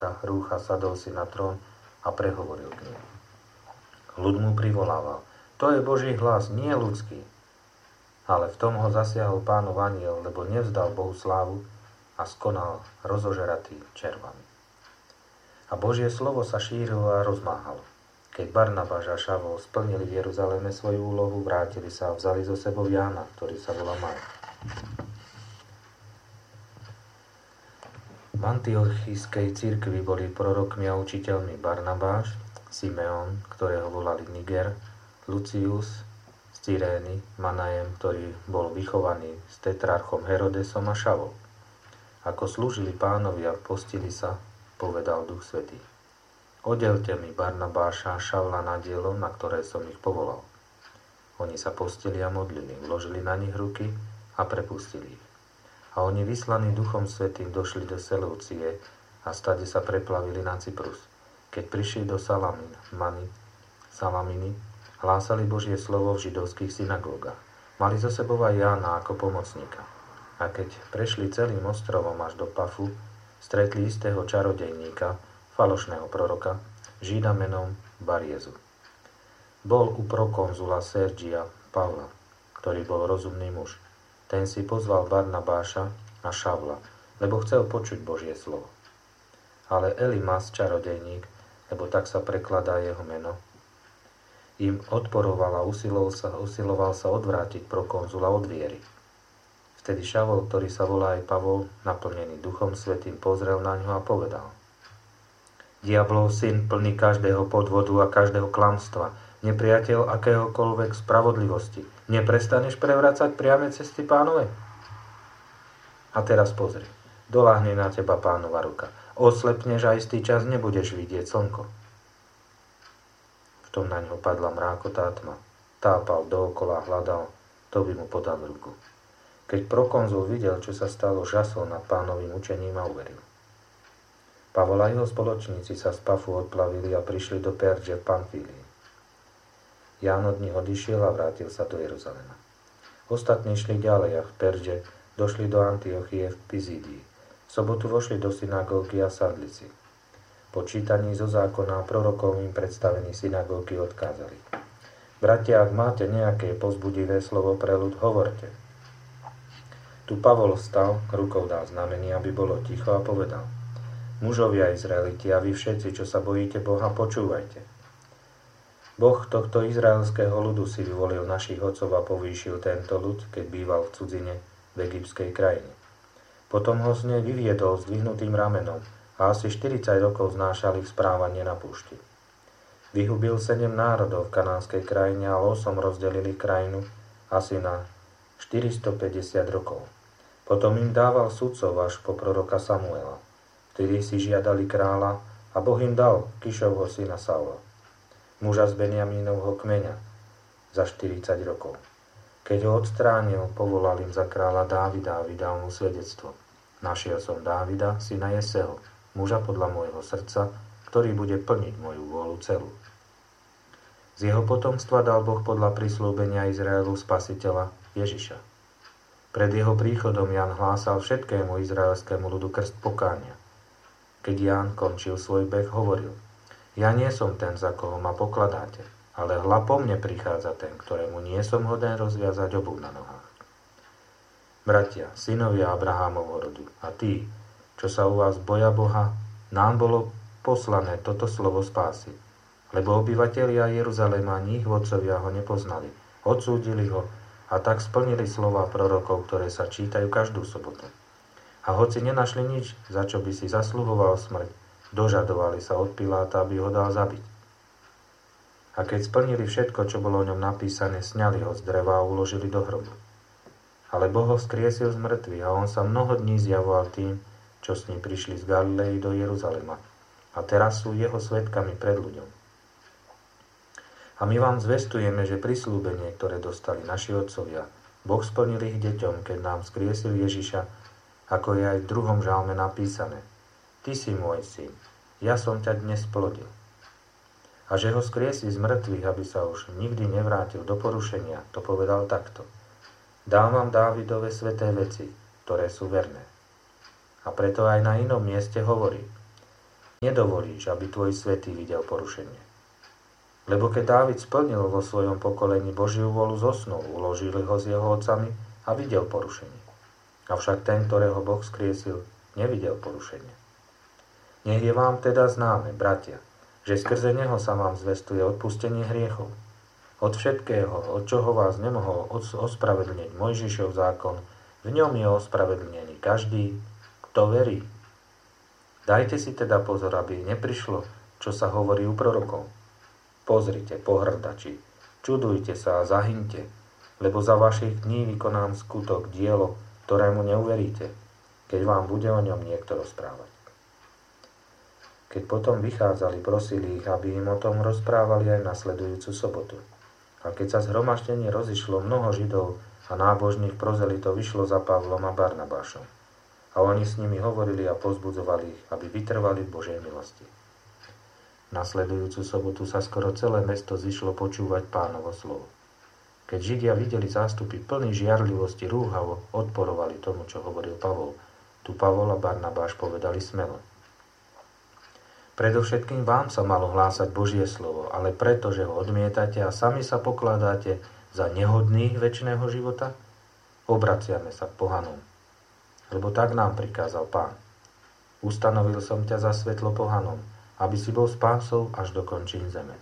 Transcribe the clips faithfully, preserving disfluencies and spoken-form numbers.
rúcha sadol si na trón a prehovoril k nim. Ľud mu privolával: To je Boží hlas, nie ľudský. Ale v tom ho zasiahol Pánov anjel, lebo nevzdal Bohu slávu a skonal rozožratý červami. A Božie slovo sa šírilo a rozmáhalo. Keď Barnabáš a Šavol splnili v Jeruzaleme svoju úlohu, vrátili sa a vzali so sebou Jána, ktorý sa volá Mark. V antiochijskej cirkvi boli prorokmi a učiteľmi Barnabáš, Simeon, ktorého volali Niger, Lucius z Cyrény, Manajem, ktorý bol vychovaný s tetrarchom Herodesom, a Šavol. Ako slúžili Pánovi a postili sa, povedal Duch Svätý: Oddelte mi Barnabáša a Šavla na dielo, na ktoré som ich povolal. Oni sa postili a modlili, vložili na nich ruky a prepustili ich. A oni, vyslaní Duchom Svätým, došli do Seleucie a stade sa preplavili na Cyprus. Keď prišli do Salamín, Mani, Salaminy, hlásali Božie slovo v židovských synagógach. Mali zo sebou aj Jána ako pomocníka. A keď prešli celým ostrovom až do Pafu, stretli istého čarodejníka, falošného proroka, Žida menom Bariezu. Bol u prokonzula Sergia Pavla, ktorý bol rozumný muž. Ten si pozval Barnabáša a Šavla, lebo chcel počuť Božie slovo. Ale Elimas, čarodejník, lebo tak sa prekladá jeho meno, im odporoval a usiloval sa, usiloval sa odvrátiť prokonzula od viery. Vtedy Šavol, ktorý sa volá aj Pavol, naplnený Duchom Svätým, pozrel na ňo a povedal: Diablov syn, plný každého podvodu a každého klamstva, nepriateľ akéhokoľvek spravodlivosti, neprestaneš prevracať priame cesty Pánovej? A teraz pozri, doľahne na teba Pánova ruka. Oslepneš a istý čas nebudeš vidieť slnko. V tom na ňo padla mrákotá tma. Tápal dookola, hľadal, to by mu podal ruku. Keď prokonzul videl, čo sa stalo, žasol nad Pánovým učením a uveril. Pavol a jeho spoločníci sa z Pafu odplavili a prišli do Perdže v Pamfílii. Ján od nich odišiel a vrátil sa do Jeruzalema. Ostatní šli ďalej a v Perdže došli do Antiochie v Pizídii. V sobotu vošli do synagógy a sadli si. Po čítaní zo zákona a prorokov im predstavení synagógy odkázali: Bratia, ak máte nejaké povzbudivé slovo pre ľud, hovorte. Tu Pavol vstal, rukou dal znamenie, aby bolo ticho, a povedal: Mužovia Izraeliti a vy všetci, čo sa bojíte Boha, počúvajte. Boh tohto izraelského ľudu si vyvolil našich otcov a povýšil tento ľud, keď býval v cudzine v egyptskej krajine. Potom ho z nej vyviedol s dvihnutým ramenom a asi štyridsať rokov znášali ich správanie na púšti. Vyhubil sedem národov v kanánskej krajine a losom rozdelili krajinu asi na štyristopäťdesiat rokov. Potom im dával sudcov až po proroka Samuela. Vtedy si žiadali kráľa a Boh im dal Kišovho syna Saula, muža z Benjamínovho kmeňa, za štyridsať rokov. Keď ho odstránil, povolal im za kráľa Dávida a vydal mu svedectvo: Našiel som Dávida, syna Jeseho, muža podľa môjho srdca, ktorý bude plniť moju vôľu celú. Z jeho potomstva dal Boh podľa prisľúbenia Izraelu spasiteľa Ježiša. Pred jeho príchodom Ján hlásal všetkému izraelskému ľudu krst pokánia. Keď Ján končil svoj beh, hovoril: Ja nie som ten, za koho ma pokladáte, ale hľa po mne prichádza ten, ktorému nie som hoden rozviazať obuv na nohách. Bratia, synovia Abrahámovho rodu, a tí, čo sa u vás boja Boha, nám bolo poslané toto slovo spásy. Lebo obyvatelia Jeruzalema ani ich vodcovia ho nepoznali, odsúdili ho a tak splnili slova prorokov, ktoré sa čítajú každú sobotu. A hoci nenašli nič, za čo by si zasluhoval smrť, dožadovali sa od Piláta, aby ho dal zabiť. A keď splnili všetko, čo bolo o ňom napísané, sňali ho z dreva a uložili do hrobu. Ale Boh ho vzkriesil z mŕtvych a on sa mnoho dní zjavoval tým, čo s ním prišli z Galilei do Jeruzalema. A teraz sú jeho svedkami pred ľuďom. A my vám zvestujeme, že prisľúbenie, ktoré dostali naši otcovia, Boh splnil ich deťom, keď nám vzkriesil Ježiša, ako je aj v druhom žalme napísané: Ty si môj syn, ja som ťa dnes plodil. A že ho skriesí z mŕtvych, aby sa už nikdy nevrátil do porušenia, to povedal takto: Dám vám Dávidove sväté veci, ktoré sú verné. A preto aj na inom mieste hovorí: nedovolíš, aby tvoj svätý videl porušenie. Lebo keď Dávid splnil vo svojom pokolení Božiu vôľu, zosnul, uložili ho s jeho otcami a videl porušenie. Avšak ten, ktorého Boh skriesil, nevidel porušenie. Nech je vám teda známe, bratia, že skrze neho sa vám zvestuje odpustenie hriechov. Od všetkého, od čoho vás nemohol ospravedlniť Mojžišov zákon, v ňom je ospravedlnený každý, kto verí. Dajte si teda pozor, aby neprišlo, čo sa hovorí u prorokov. Pozrite, pohrdači, čudujte sa a zahynte, lebo za vašich dní vykonám skutok, dielo, ktorému neuveríte, keď vám bude o ňom niekto rozprávať. Keď potom vychádzali, prosili ich, aby im o tom rozprávali aj nasledujúcu sobotu. A keď sa zhromaždenie rozišlo, mnoho Židov a nábožných prozelitov vyšlo za Pavlom a Barnabášom. A oni s nimi hovorili a pozbudzovali ich, aby vytrvali v Božej milosti. Nasledujúcu sobotu sa skoro celé mesto zišlo počúvať Pánovo slovo. Keď Židia videli zástupy plný žiarlivosti, rúhavo odporovali tomu, čo hovoril Pavol. Tu Pavol a Barnabáš povedali smelo: Predovšetkým vám sa malo hlásať Božie slovo, ale preto, že ho odmietate a sami sa pokladáte za nehodných večného života, obraciame sa k pohanom. Lebo tak nám prikázal Pán. Ustanovil som ťa za svetlo pohanom, aby si bol spásou až do končín zeme.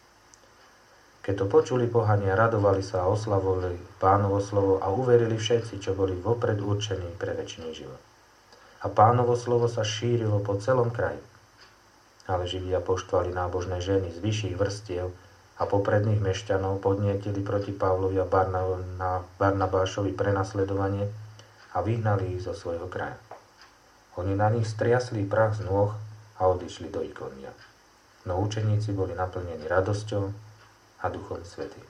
Keď to počuli pohania, radovali sa a oslavovali Pánovo slovo a uverili všetci, čo boli vopred určení pre večný život. A Pánovo slovo sa šírilo po celom kraji. Ale Židia poštvali nábožné ženy z vyšších vrstiev a popredných mešťanov podnietili proti Pavlovi a Barnabášovi prenasledovanie a vyhnali ich zo svojho kraja. Oni na nich striasli prach z nôh a odišli do Ikonia. No učeníci boli naplnení radosťou a Duchom Svätým.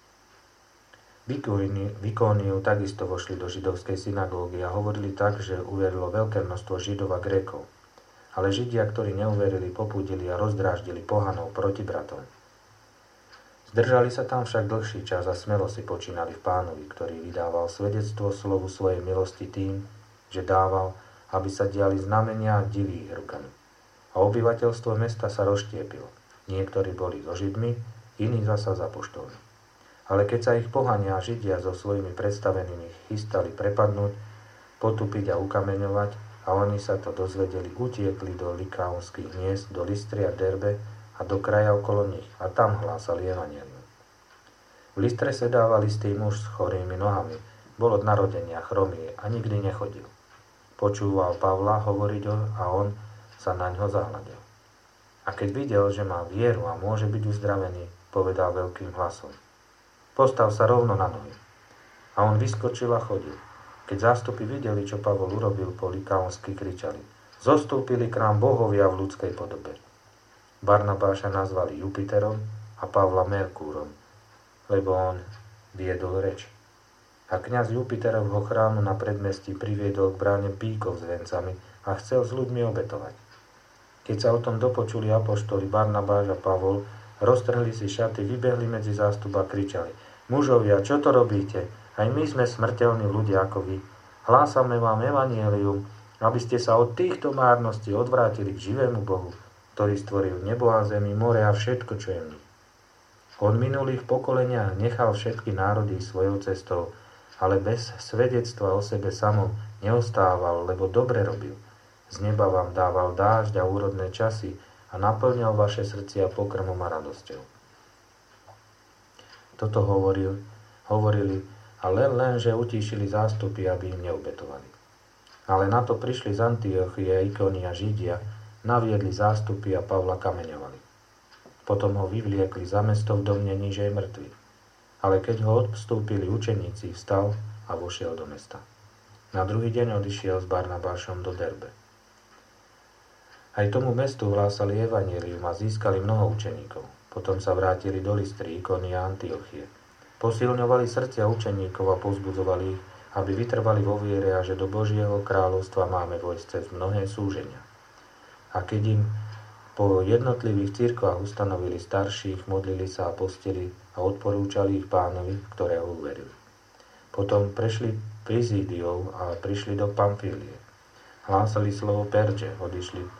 V Ikóniu takisto vošli do židovskej synagógy a hovorili tak, že uverilo veľké množstvo Židov a Grékov. Ale Židia, ktorí neuverili, popúdili a rozdráždili pohanov proti bratom. Zdržali sa tam však dlhší čas a smelo si počínali v Pánovi, ktorý vydával svedectvo slovu svojej milosti tým, že dával, aby sa diali znamenia a divy ich rukami. A obyvateľstvo mesta sa rozštiepilo. Niektorí boli so Židmi, iní zasa za apoštolmi. Ale keď sa ich pohania a Židia so svojimi predstavenými chystali prepadnúť, potupiť a ukameňovať, a oni sa to dozvedeli, utiekli do likaonských miest, do Lystry a Derbe a do kraja okolo nich a tam hlásali evanjelium. V Lystre sedával istý muž s chorými nohami, bol od narodenia chromý a nikdy nechodil. Počúval Pavla hovoriť ho a on sa na ňo zahľadil. A keď videl, že má vieru a môže byť uzdravený, povedal veľkým hlasom: Postav sa rovno na nohy. A on vyskočil a chodil. Keď zástupy videli, čo Pavol urobil, po likaonsky kričali: Zostúpili k nám bohovia v ľudskej podobe. Barnabáša nazvali Jupiterom a Pavla Merkúrom, lebo on viedol reč. A kňaz Jupiterovho chrámu na predmestí priviedol k bráne píkov s vencami a chcel s ľuďmi obetovať. Keď sa o tom dopočuli apoštoli Barnabáš a Pavol, roztrhli si šaty, vybehli medzi zástup a kričali: Mužovia, čo to robíte? Aj my sme smrteľní ľudia ako vy. Hlásame vám evanjelium, aby ste sa od týchto márností odvrátili k živému Bohu, ktorý stvoril nebo a zemi, more a všetko, čo je v nich. Od minulých pokoleniach nechal všetky národy svojou cestou, ale bez svedectva o sebe samom neostával, lebo dobre robil. Z neba vám dával dážď a úrodné časy a naplňal vaše srdcia pokrmom a radosťou. Toto hovoril, hovorili a len len, že utíšili zástupy, aby im neubetovali. Ale na to prišli z Antiochie a Ikónia Židia, naviedli zástupy a Pavla kameňovali. Potom ho vyvliekli za mesto v domnení, že je mŕtvy. Ale keď ho odstúpili učeníci, vstal a vošiel do mesta. Na druhý deň odišiel s Barnabášom do Derbe. Aj tomu mestu hlásali evanjelium a získali mnoho učeníkov. Potom sa vrátili do Lystry, Ikónia a Antiochie. Posilňovali srdcia učeníkov a povzbudzovali ich, aby vytrvali vo viere a že do Božieho kráľovstva máme vojsť cez mnohé súženia. A keď im po jednotlivých cirkvách ustanovili starších, modlili sa a postili a odporúčali ich Pánovi, ktorého uverili. Potom prešli Prizídiou a prišli do Pamfílie. Hlásali slovo Perže, odišli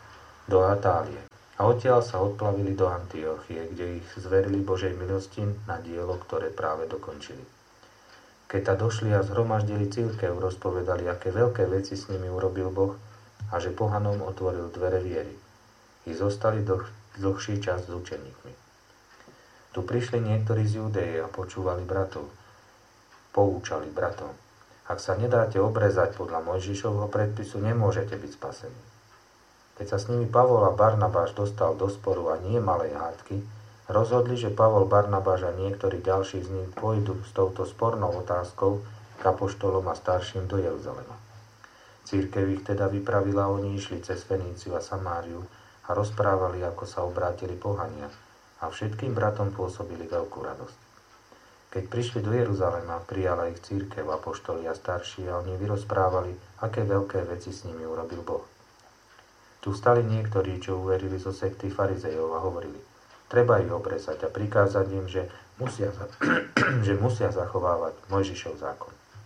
do Atálie. A odtiaľ sa odplavili do Antiochie, kde ich zverili Božej milosti na dielo, ktoré práve dokončili. Keď ta došli a zhromaždili cirkev, rozpovedali, aké veľké veci s nimi urobil Boh a že pohanom otvoril dvere viery. I zostali dlh, dlhší čas s učeníkmi. Tu prišli niektorí z Judéje a počúvali bratov. Poučali bratov. Ak sa nedáte obrezať podľa Mojžišovho predpisu, nemôžete byť spasení. Keď sa s nimi Pavol a Barnabáš dostal do sporu a nie malej hádky, rozhodli, že Pavol, Barnabáš a niektorí ďalší z nich pôjdu s touto spornou otázkou k apoštolom a starším do Jeruzalema. Cirkev ich teda vypravila, oni išli cez Feníciu a Samáriu a rozprávali, ako sa obrátili pohania a všetkým bratom pôsobili veľkú radosť. Keď prišli do Jeruzalema, prijala ich cirkev, apoštoli a starší a oni vyrozprávali, aké veľké veci s nimi urobil Boh. Tu stali niektorí, čo uverili zo sekty farizejov a hovorili, treba ich obrezať a prikázať im, že musia, že musia zachovávať Mojžišov zákon.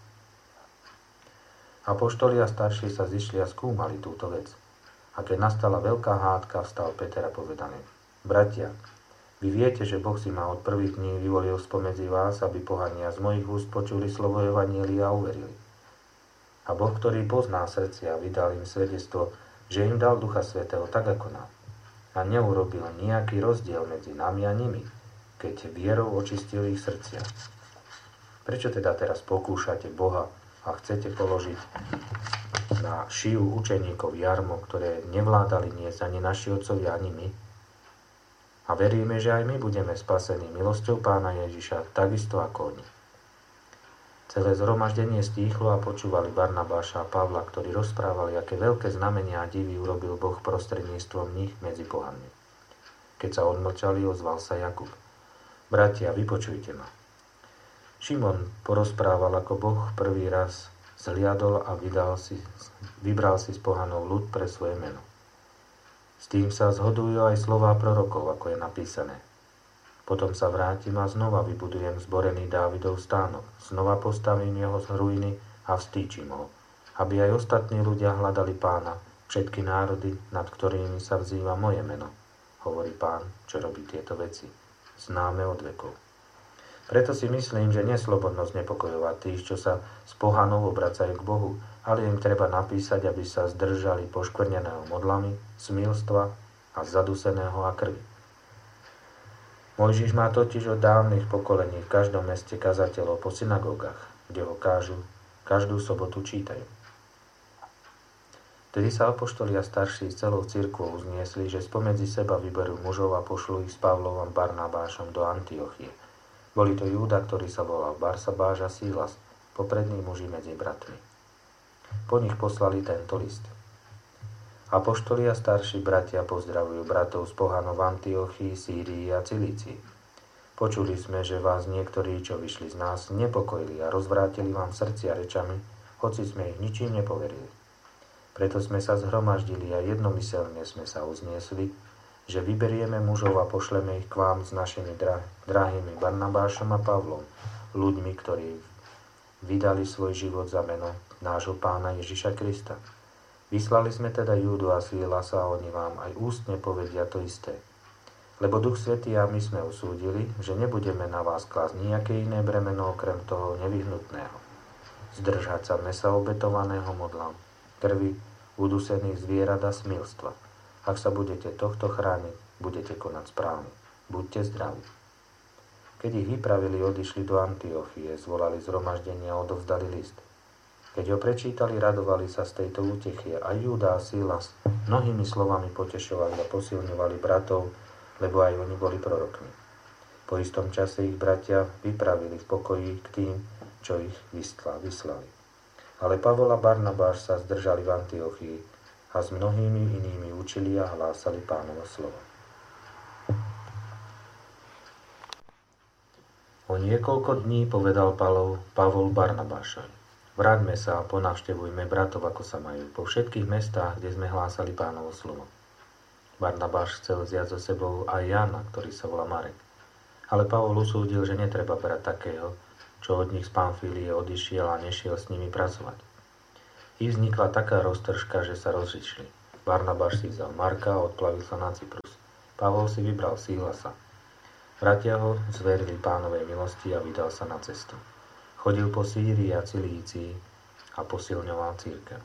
Apoštoli a starší sa zišli a skúmali túto vec. A keď nastala veľká hádka, vstal Peter a povedaný, bratia, vy viete, že Boh si ma od prvých dní vyvolil spomedzi vás, aby pohania z mojich úst počuli slovo evanjelia a uverili. A Boh, ktorý pozná srdcia, vydal im svedectvo, že im dal Ducha Svätého tak ako nám. A neurobil nejaký rozdiel medzi nami a nimi, keď vierou očistil ich srdcia. Prečo teda teraz pokúšate Boha a chcete položiť na šiju učeníkov jarmo, ktoré nevládali niesť ani naši otcovia, ani my? A veríme, že aj my budeme spasení milosťou Pána Ježiša, takisto ako oni. Celé zhromaždenie stíchlo a počúvali Barnabáša a Pavla, ktorí rozprávali, aké veľké znamenia a divy urobil Boh prostredníctvom nich medzi pohanmi. Keď sa odmlčali, ozval sa Jakub. Bratia, vypočujte ma. Šimon porozprával, ako Boh prvý raz zhliadol a vydal si, vybral si z pohanov ľud pre svoje meno. S tým sa zhodujú aj slová prorokov, ako je napísané. Potom sa vrátim a znova vybudujem zborený Dávidov stánok, znova postavím jeho z ruiny a vstýčim ho, aby aj ostatní ľudia hľadali Pána, všetky národy, nad ktorými sa vzýva moje meno, hovorí Pán, čo robí tieto veci, známe od vekov. Preto si myslím, že neslobodno znepokojovať tých, čo sa z pohanov obracajú k Bohu, ale im treba napísať, aby sa zdržali poškvrneného modlami, smilstva a zaduseného a krvi. Mojžiš má totiž od dávnych pokolení v každom meste kazateľov po synagógach, kde ho kážu, každú sobotu čítajú. Tedy sa apoštoli a starší s celou cirkvou uzniesli, že spomedzi seba vyberú mužov a pošlú ich s Pavlom a Barnabášom do Antiochie. Boli to Júda, ktorý sa volal Barsabáš a Sílas, poprední muži medzi bratmi. Po nich poslali tento list. Apoštoli a starší bratia pozdravujú bratov z pohanov v Antiochii, Sýrii a Cilícii. Počuli sme, že vás niektorí, čo vyšli z nás, nepokojili a rozvrátili vám srdcia rečami, hoci sme ich ničím nepoverili. Preto sme sa zhromaždili a jednomyselne sme sa uzniesli, že vyberieme mužov a pošleme ich k vám s našimi dra- drahými Barnabášom a Pavlom, ľuďmi, ktorí vydali svoj život za meno nášho Pána Ježiša Krista. Vyslali sme teda Júdu a Sílasa a oni vám aj ústne povedia to isté. Lebo Duch Svätý a my sme usúdili, že nebudeme na vás klásť nejaké iné bremeno okrem toho nevyhnutného. Zdržať sa mesa obetovaného modlám, krvi, udusených zvierat a smilstva. Ak sa budete tohto chrániť, budete konať správne. Buďte zdraví. Keď ich vypravili, odišli do Antiochie, zvolali zhromaždenie a odovzdali list. Keď ho prečítali, radovali sa z tejto útechy a Júda a Sílas mnohými slovami potešovali a posilňovali bratov, lebo aj oni boli prorokmi. Po istom čase ich bratia vypravili v pokoji k tým, čo ich vyslali. Ale Pavol a Barnabáš sa zdržali v Antiochii a s mnohými inými učili a hlásali Pánovo slovo. O niekoľko dní povedal Pavol, Pavol Barnabášovi. Vráťme sa a ponavštevujme bratov, ako sa majú, po všetkých mestách, kde sme hlásali Pánovo slovo. Barnabáš chcel vziať so sebou aj Jána, ktorý sa volá Marek. Ale Pavol usúdil, že netreba brať takého, čo od nich z Pamfílie odišiel a nešiel s nimi pracovať. I vznikla taká roztržka, že sa rozišli. Barnabáš si vzal Marka a odplavil sa na Cyprus. Pavol si vybral Sílasa. Bratia ho zverili Pánovej milosti a vydal sa na cestu. Chodil po Sýrii a Cilícii a posilňoval cirkev.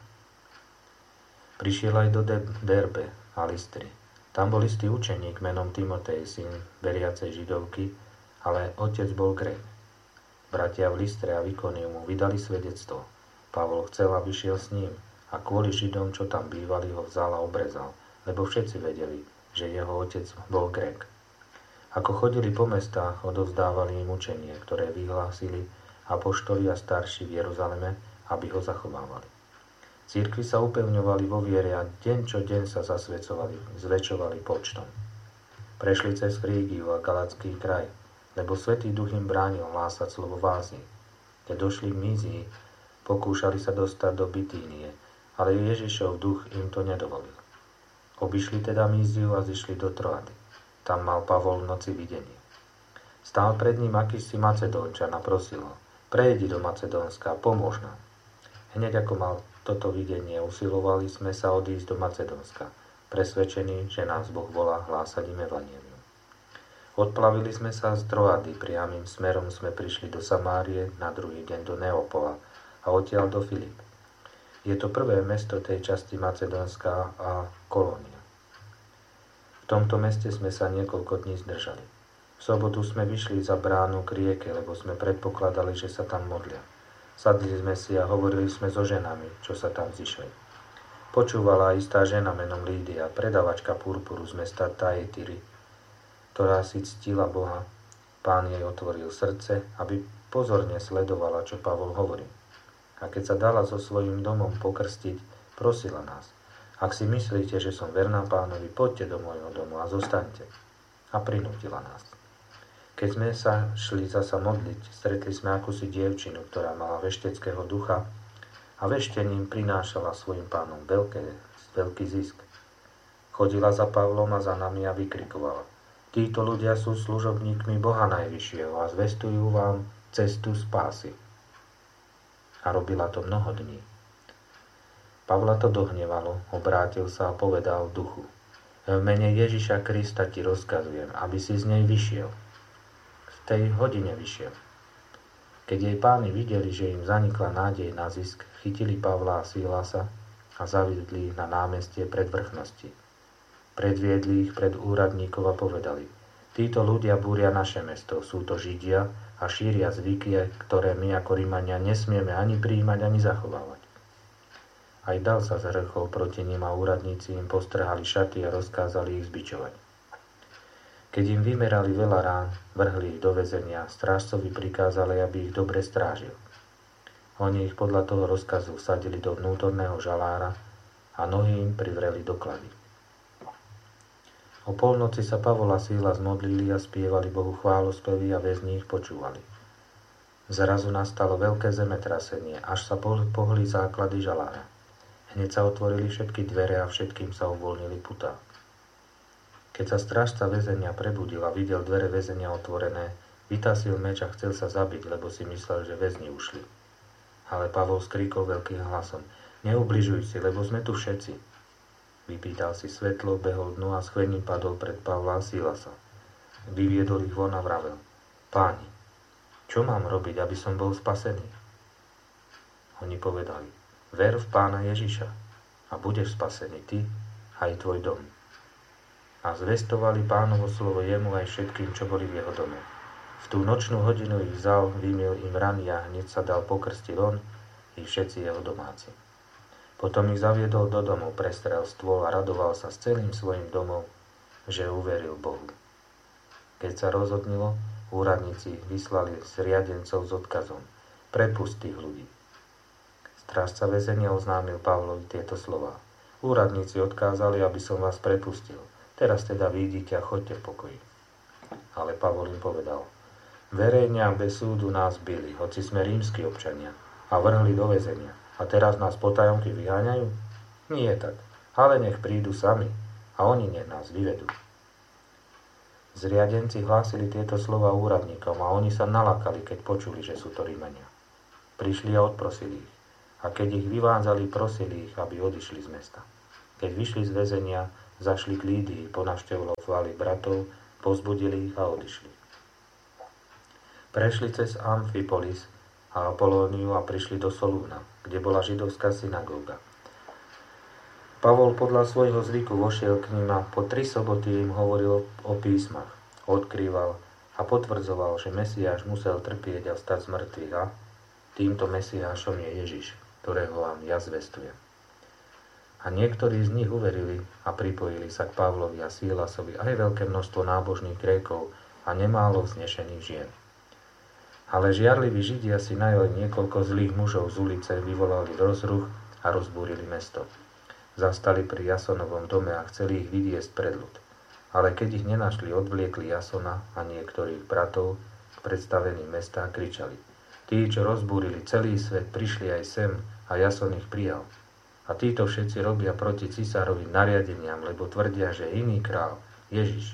Prišiel aj do Derbe a Lystry. Tam bol istý učeník menom Timotej, syn veriacej Židovky, ale otec bol Grék. Bratia v Lystre a v Ikoniu mu vydali svedectvo. Pavol chcel, aby šiel s ním, a kvôli Židom, čo tam bývali, ho vzal a obrezal, lebo všetci vedeli, že jeho otec bol Grék. Ako chodili po mestách, odovzdávali im učenie, ktoré vyhlásili apoštoli a starší v Jeruzaleme, aby ho zachovávali. Cirkvi sa upevňovali vo viere a deň čo deň sa zasvedcovali, zväčšovali počtom. Prešli cez Frígiu a Galacký kraj, lebo Svätý Duch im bránil hlásať slovo v Ázii. Keď došli k Mízii, pokúšali sa dostať do Bitínie, ale Ježišov duch im to nedovolil. Obišli teda Míziu a zišli do Troady. Tam mal Pavol v noci videnie. Stál pred ním akýsi Macedónčan a prosil ho: prejdi do Macedónska, pomôž nám. Hneď ako mal toto videnie, usilovali sme sa odísť do Macedónska, presvedčení, že nás Boh volá hlásať im evanjelium. Odplavili sme sa z Troady, priamym smerom sme prišli do Samárie, na druhý deň do Neapola a odtiaľ do Filip. Je to prvé mesto tej časti Macedónska a kolónia. V tomto meste sme sa niekoľko dní zdržali. V sobotu sme vyšli za bránu k rieke, lebo sme predpokladali, že sa tam modlia. Sadli sme si a hovorili sme so ženami, čo sa tam zišli. Počúvala istá žena menom Lídia, predavačka purpuru z mesta Thyatira, ktorá si ctila Boha. Pán jej otvoril srdce, aby pozorne sledovala, čo Pavol hovorí. A keď sa dala so svojím domom pokrstiť, prosila nás: ak si myslíte, že som verná Pánovi, poďte do môjho domu a zostaňte. A prinútila nás. Keď sme sa šli zasa modliť, stretli sme akúsi dievčinu, ktorá mala vešteckého ducha a veštením prinášala svojim pánom veľké, veľký zisk. Chodila za Pavlom a za nami a vykrikovala: títo ľudia sú služobníkmi Boha Najvyššieho a zvestujú vám cestu spásy. A robila to mnoho dní. Pavla to dohnevalo, obrátil sa a povedal v duchu: v mene Ježiša Krista ti rozkazujem, aby si z nej vyšiel. V tej hodine vyšiel. Keď jej páni videli, že im zanikla nádej na zisk, chytili Pavla a Sílasa a zaviedli ich na námestie pred vrchnosti. Predviedli ich pred úradníkov a povedali: títo ľudia búria naše mesto, sú to Židia a šíria zvyky, ktoré my ako Rímania nesmieme ani prijímať, ani zachovávať. Aj dav sa zhrchol proti nim a úradníci im postrhali šaty a rozkázali ich zbičovať. Keď im vymerali veľa rán, vrhli ich do väzenia, strážcovi prikázali, aby ich dobre strážil. Oni ich podľa toho rozkazu vsadili do vnútorného žalára a nohy im privreli do klavy. O polnoci sa Pavol a Síla zmodlili a spievali Bohu chválospevy a väzni ich počúvali. Zrazu nastalo veľké zemetrasenie, až sa pohli základy žalára. Hneď sa otvorili všetky dvere a všetkým sa uvoľnili putá. Keď sa strážca väzenia prebudil a videl dvere väzenia otvorené, vytasil meč a chcel sa zabiť, lebo si myslel, že väzni ušli. Ale Pavol skríkol veľkým hlasom: neubližuj si, lebo sme tu všetci. Vypýtal si svetlo, behol dnu a schvením padol pred Pavla a Sílasa. Vyviedol ich von a vravel: páni, čo mám robiť, aby som bol spasený? Oni povedali: ver v Pána Ježiša a budeš spasený ty aj tvoj dom. A zvestovali Pánovo slovo jemu aj všetkým, čo boli v jeho dome. V tú nočnú hodinu ich vzal, vymyl im rany a hneď sa dal pokrstiť on i všetci jeho domáci. Potom ich zaviedol do domu, prestrel stôl a radoval sa s celým svojim domom, že uveril Bohu. Keď sa rozhodnilo, úradníci vyslali zriadencov s odkazom: prepust tých ľudí. Strážca väzenia oznámil Pavlovi tieto slová: úradníci odkázali, aby som vás prepustil. Teraz teda vyjdite a choďte v pokoji. Ale Pavol im povedal: verejne a bez súdu nás bili, hoci sme rímski občania, a vrhli do väzenia. A teraz nás potajomky vyháňajú? Nie tak, ale nech prídu sami a oni nech nás vyvedú. Zriadenci hlásili tieto slova úradníkom a oni sa nalakali, keď počuli, že sú to Rímania. Prišli a odprosili ich. A keď ich vyvádzali, prosili ich, aby odišli z mesta. Keď vyšli z väzenia, zašli k Lídii, ponavštevovali bratov, povzbudili ich a odišli. Prešli cez Amfipolis a Apolóniu a prišli do Solúna, kde bola židovská synagóga. Pavol podľa svojho zvyku vošiel k nim a po tri soboty im hovoril o písmach, odkrýval a potvrdzoval, že Mesiáš musel trpieť a vstať z mŕtvych a týmto Mesiášom je Ježiš, ktorého vám ja zvestujem. A niektorí z nich uverili a pripojili sa k Pavlovi a Sílasovi aj veľké množstvo nábožných Grékov a nemálo vznešených žien. Ale žiarliví Židia si najali niekoľko zlých mužov z ulice, vyvolali rozruch a rozbúrili mesto. Zastali pri Jasonovom dome a chceli ich vyviesť pred ľud. Ale keď ich nenašli, odvliekli Jasona a niektorých bratov k predstaveným mesta a kričali: Tí, čo rozbúrili celý svet, prišli aj sem a Jason ich prijal. A títo všetci robia proti cisárovým nariadeniam, lebo tvrdia, že iný král, Ježiš.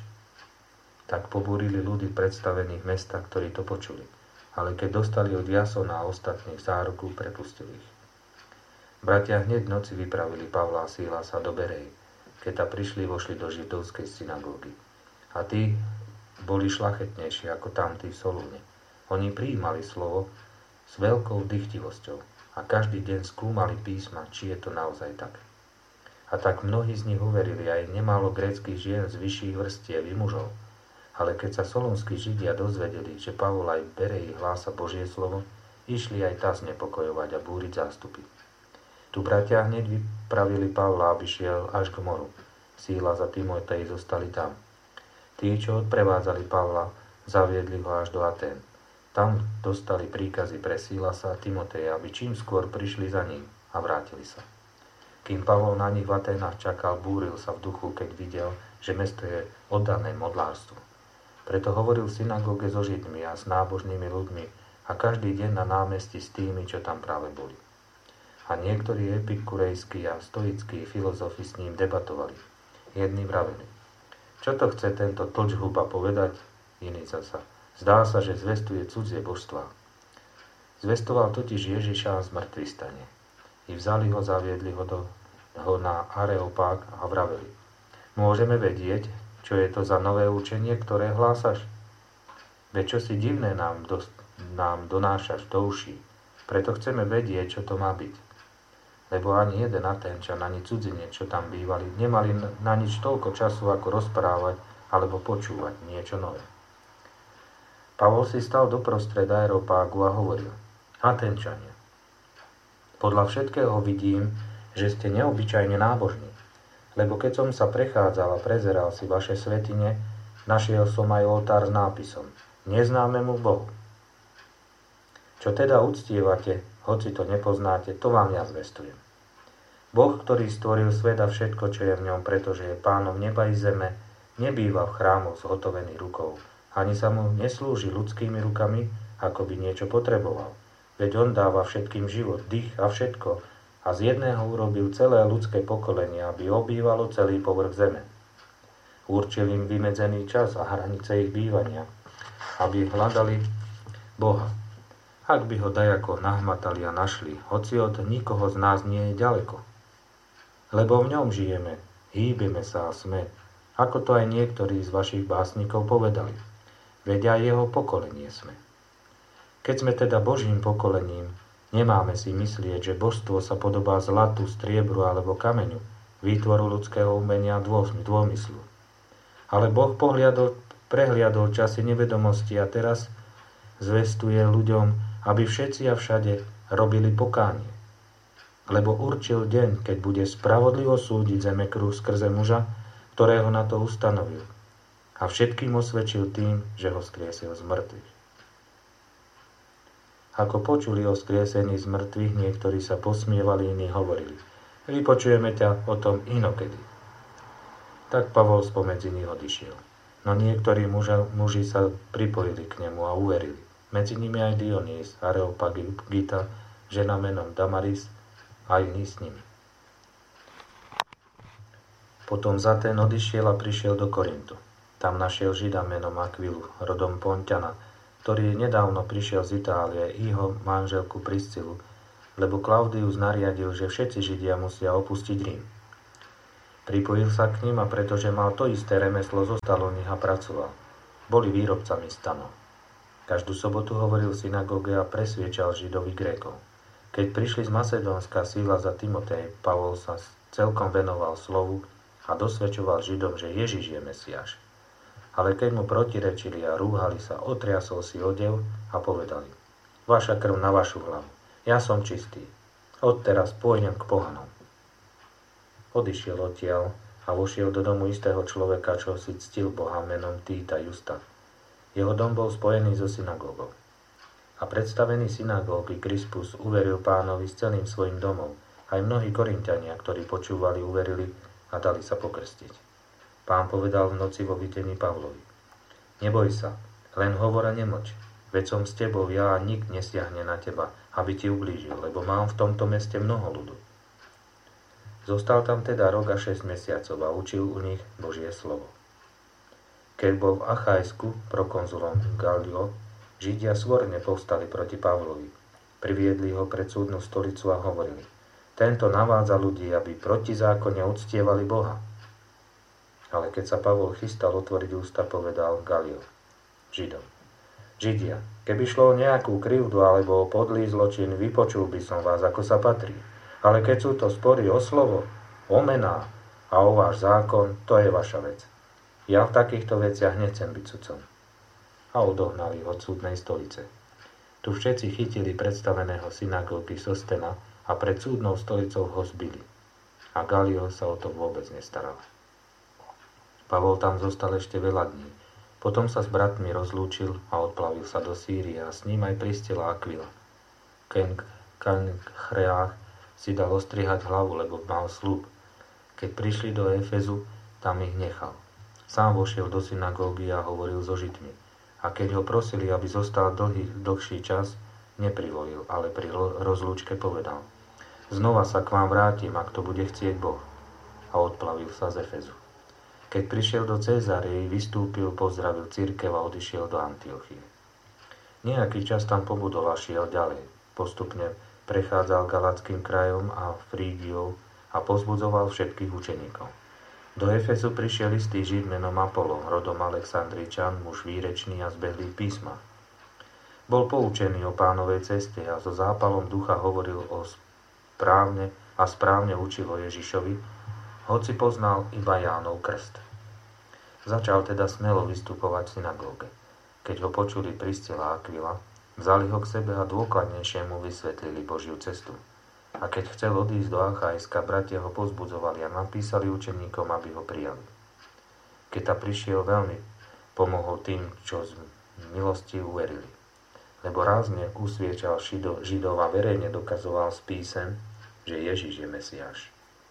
Tak pobúrili ľudí predstavených mesta, ktorí to počuli. Ale keď dostali od Jasona a ostatných záruku, prepustili ich. Bratia hneď v noci vypravili Pavla a Sílasa do Bereji. Keď tam prišli, vošli do židovskej synagógy. A tí boli šlachetnejší ako tamtí v Solúne. Oni prijímali slovo s veľkou dychtivosťou a každý deň skúmali písma, či je to naozaj tak. A tak mnohí z nich uverili, aj nemálo gréckych žien z vyšších vrstiev i mužov. Ale keď sa solúnski Židia dozvedeli, že Pavol aj v Bereji hlása Božie slovo, išli aj tá znepokojovať a búriť zástupy. Tu bratia hneď vypravili Pavla, aby šiel až k moru. Sílas a Timotej zostali tam. Tí, čo odprevádzali Pavla, zaviedli ho až do Atén. Tam dostali príkazy pre Sílasa a Timoteja, aby čím skôr prišli za ním a vrátili sa. Kým Pavol na nich v Aténach čakal, búril sa v duchu, keď videl, že mesto je oddané modlárstvu. Preto hovoril v synagóge so Židmi a s nábožnými ľuďmi a každý deň na námestí s tými, čo tam práve boli. A niektorí epikurejskí a stoickí filozofi s ním debatovali. Jedni vraveli: Čo to chce tento tlčhuba povedať? Iný zasa: Zdá sa, že zvestuje cudzie božstvá. Zvestoval totiž Ježiša a zmrtvý stane. I vzali ho, zaviedli ho, do, ho na Areopág a vraveli: Môžeme vedieť, čo je to za nové učenie, ktoré hlásaš? Veď čo si divné nám, do, nám donášaš do uší. Preto chceme vedieť, čo to má byť. Lebo ani jeden Aténčan, ani cudzinec, čo tam bývali, nemali na nič toľko času, ako rozprávať alebo počúvať niečo nové. Pavol si stal doprostred Areopágu a hovoril: Aténčania, podľa všetkého vidím, že ste neobyčajne nábožní. Lebo keď som sa prechádzal a prezeral si vaše svätyne, našiel som aj oltár s nápisom: Neznámemu Bohu. Čo teda uctievate, hoci to nepoznáte, to vám ja zvestujem. Boh, ktorý stvoril svet a všetko, čo je v ňom, pretože je pánom neba i zeme, nebýva v chrámoch zhotovených rukou, ani sa mu neslúži ľudskými rukami, ako by niečo potreboval. Veď on dáva všetkým život, dých a všetko, a z jedného urobil celé ľudské pokolenie, aby obývalo celý povrch zeme. Určil im vymedzený čas a hranice ich bývania, aby hľadali Boha. Ak by ho dajako nahmatali a našli, hoci od nikoho z nás nie je ďaleko. Lebo v ňom žijeme, hýbeme sa a sme, ako to aj niektorí z vašich básnikov povedali. Veď aj jeho pokolenie sme. Keď sme teda Božím pokolením, nemáme si myslieť, že božstvo sa podobá zlatu, striebru alebo kameňu, výtvoru ľudského umenia dômyslu. Ale Boh pohliadol, prehliadol časy nevedomosti a teraz zvestuje ľuďom, aby všetci a všade robili pokánie. Lebo určil deň, keď bude spravodlivo súdiť zemekruh skrze muža, ktorého na to ustanovil. A všetkým osvedčil tým, že ho skriesil z mŕtvych. Ako počuli o skriesení z mŕtvych, niektorí sa posmievali, iní hovorili: Vypočujeme ťa o tom inokedy. Tak Pavol spomedzi nich odišiel. No niektorí muža, muži sa pripojili k nemu a uverili. Medzi nimi aj Dionys, Areopagita, žena menom Damaris a iní s nimi. Potom za ten odišiel a prišiel do Korintu. Tam našiel Žida menom Akvilu, rodom Ponťana, ktorý nedávno prišiel z Itálie, i jeho manželku Priscilu, lebo Klaudius nariadil, že všetci Židia musia opustiť Rím. Pripojil sa k ním a pretože mal to isté remeslo, zostal u nich a pracoval. Boli výrobcami stanov. Každú sobotu hovoril v synagóge a presviečal Židov i Grékov. Keď prišli z Macedónska Síla za Timotej, Pavol sa celkom venoval slovu a dosvedčoval Židom, že Ježiš je Mesiáš. Ale keď mu protirečili a rúhali sa, otriasol si odev a povedali: Vaša krv na vašu hlavu, ja som čistý, odteraz pôjdem k pohanom. Odišiel odtiaľ a vošiel do domu istého človeka, čo si ctil Boha menom Týta Justa. Jeho dom bol spojený so synagógou. A predstavený synagógy Krispus uveril Pánovi s celým svojim domom. Aj mnohí Korinťania, ktorí počúvali, uverili a dali sa pokrstiť. Pán povedal v noci vo videní Pavlovi: Neboj sa, len hovor a nemlč, veď som s tebou ja a nik nesiahne na teba, aby ti ublížil, lebo mám v tomto meste mnoho ľudu. Zostal tam teda rok a šesť mesiacov a učil u nich Božie slovo. Keď bol v Achajsku prokonzulom Galio, Židia svorne povstali proti Pavlovi. Priviedli ho pred súdnu stolicu a hovorili: Tento navádza ľudí, aby protizákonne uctievali Boha. Ale keď sa Pavol chystal otvoriť ústa, povedal Galio Židom: Židia, keby šlo o nejakú krivdu alebo o podlý zločin, vypočul by som vás, ako sa patrí. Ale keď sú to spory o slovo, o mená a o váš zákon, to je vaša vec. Ja v takýchto veciach nechcem byť sudcom. A odohnali od súdnej stolice. Tu všetci chytili predstaveného synagógy Sostena a pred súdnou stolicou ho zbili. A Galio sa o to vôbec nestaral. Pavol tam zostal ešte veľa dní. Potom sa s bratmi rozlúčil a odplavil sa do Sýrie a s ním aj pristela Akvila. Kenchreách si dal ostrihať hlavu, lebo mal sľub. Keď prišli do Efezu, tam ich nechal. Sám vošiel do synagógy a hovoril so Židmi. A keď ho prosili, aby zostal dlhý, dlhší čas, neprivolil, ale pri rozlúčke povedal: Znova sa k vám vrátim, ak to bude chcieť Boh. A odplavil sa z Efezu. Keď prišiel do Cézarei, vystúpil, pozdravil cirkev a odišiel do Antiochie. Nejaký čas tam pobudol a šiel ďalej. Postupne prechádzal Galackým krajom a Frígiou a pozbudzoval všetkých učeníkov. Do Efezu prišiel istý Žid menom Apollo, rodom Alexandričan, muž výrečný a zbehlý v písmach. Bol poučený o Pánovej ceste a so zápalom ducha hovoril o správne a správne učil o Ježišovi, hoci poznal iba Jánov krst. Začal teda smelo vystupovať v synagóge. Keď ho počuli Priscila a Akvila, vzali ho k sebe a dôkladnejšie mu vysvetlili Božiu cestu. A keď chcel odísť do Achajska, bratia ho pozbudzovali a napísali učeníkom, aby ho prijali. Keď ta prišiel, veľmi pomohol tým, čo z milosti uverili. Lebo rázne usviečal Židov a verejne dokazoval z písem, že Ježiš je Mesiáš.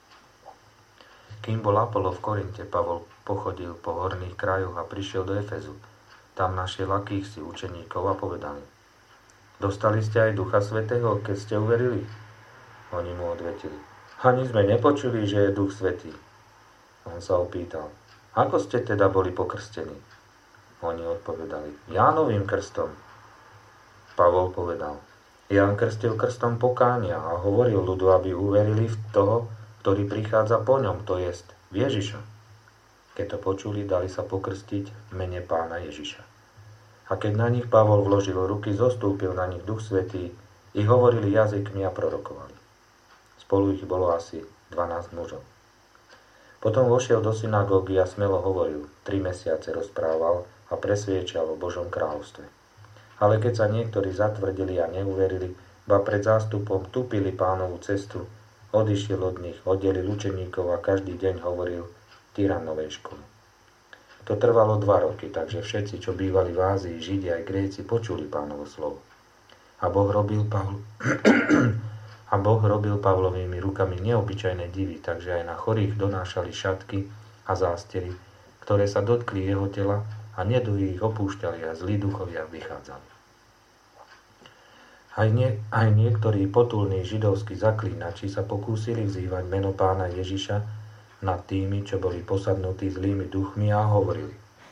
Kým bol Apollo v Korinte, Pavol pochodil po horných krajoch a prišiel do Efezu. Tam našiel akýchsi učeníkov a povedali: Dostali ste aj Ducha Svätého, keď ste uverili? Oni mu odvetili: Ani sme nepočuli, že je Duch Svätý. On sa opýtal: Ako ste teda boli pokrstení? Oni odpovedali: Jánovým krstom. Pavol povedal: Ján krstil krstom pokánia a hovoril ľudu, aby uverili v toho, ktorý prichádza po ňom, to jest v Ježiša. Keď to počuli, dali sa pokrstiť v mene Pána Ježiša. A keď na nich Pavol vložil ruky, zostúpil na nich Duch Svätý, i hovorili jazykmi a prorokovali. Spolu ich bolo asi dvanásť mužov. Potom vošiel do synagógy a smelo hovoril, tri mesiace rozprával a presviečal o Božom kráľovstve. Ale keď sa niektorí zatvrdili a neuverili, ba pred zástupom tupili Pánovu cestu, odišiel od nich, oddelil učeníkov a každý deň hovoril tyranovej škole. To trvalo dva roky, takže všetci, čo bývali v Ázii, Židia aj Gréci, počuli Pánovo slovo. A Boh robil Pavlu... A Boh robil Pavlovými rukami neobyčajné divy, takže aj na chorých donášali šatky a zástery, ktoré sa dotkli jeho tela a neduhy ich opúšťali a zlí duchovia vychádzali. Aj, nie, aj niektorí potulní židovskí zaklínači sa pokúsili vzývať meno Pána Ježiša nad tými, čo boli posadnutí zlými duchmi a hovorili: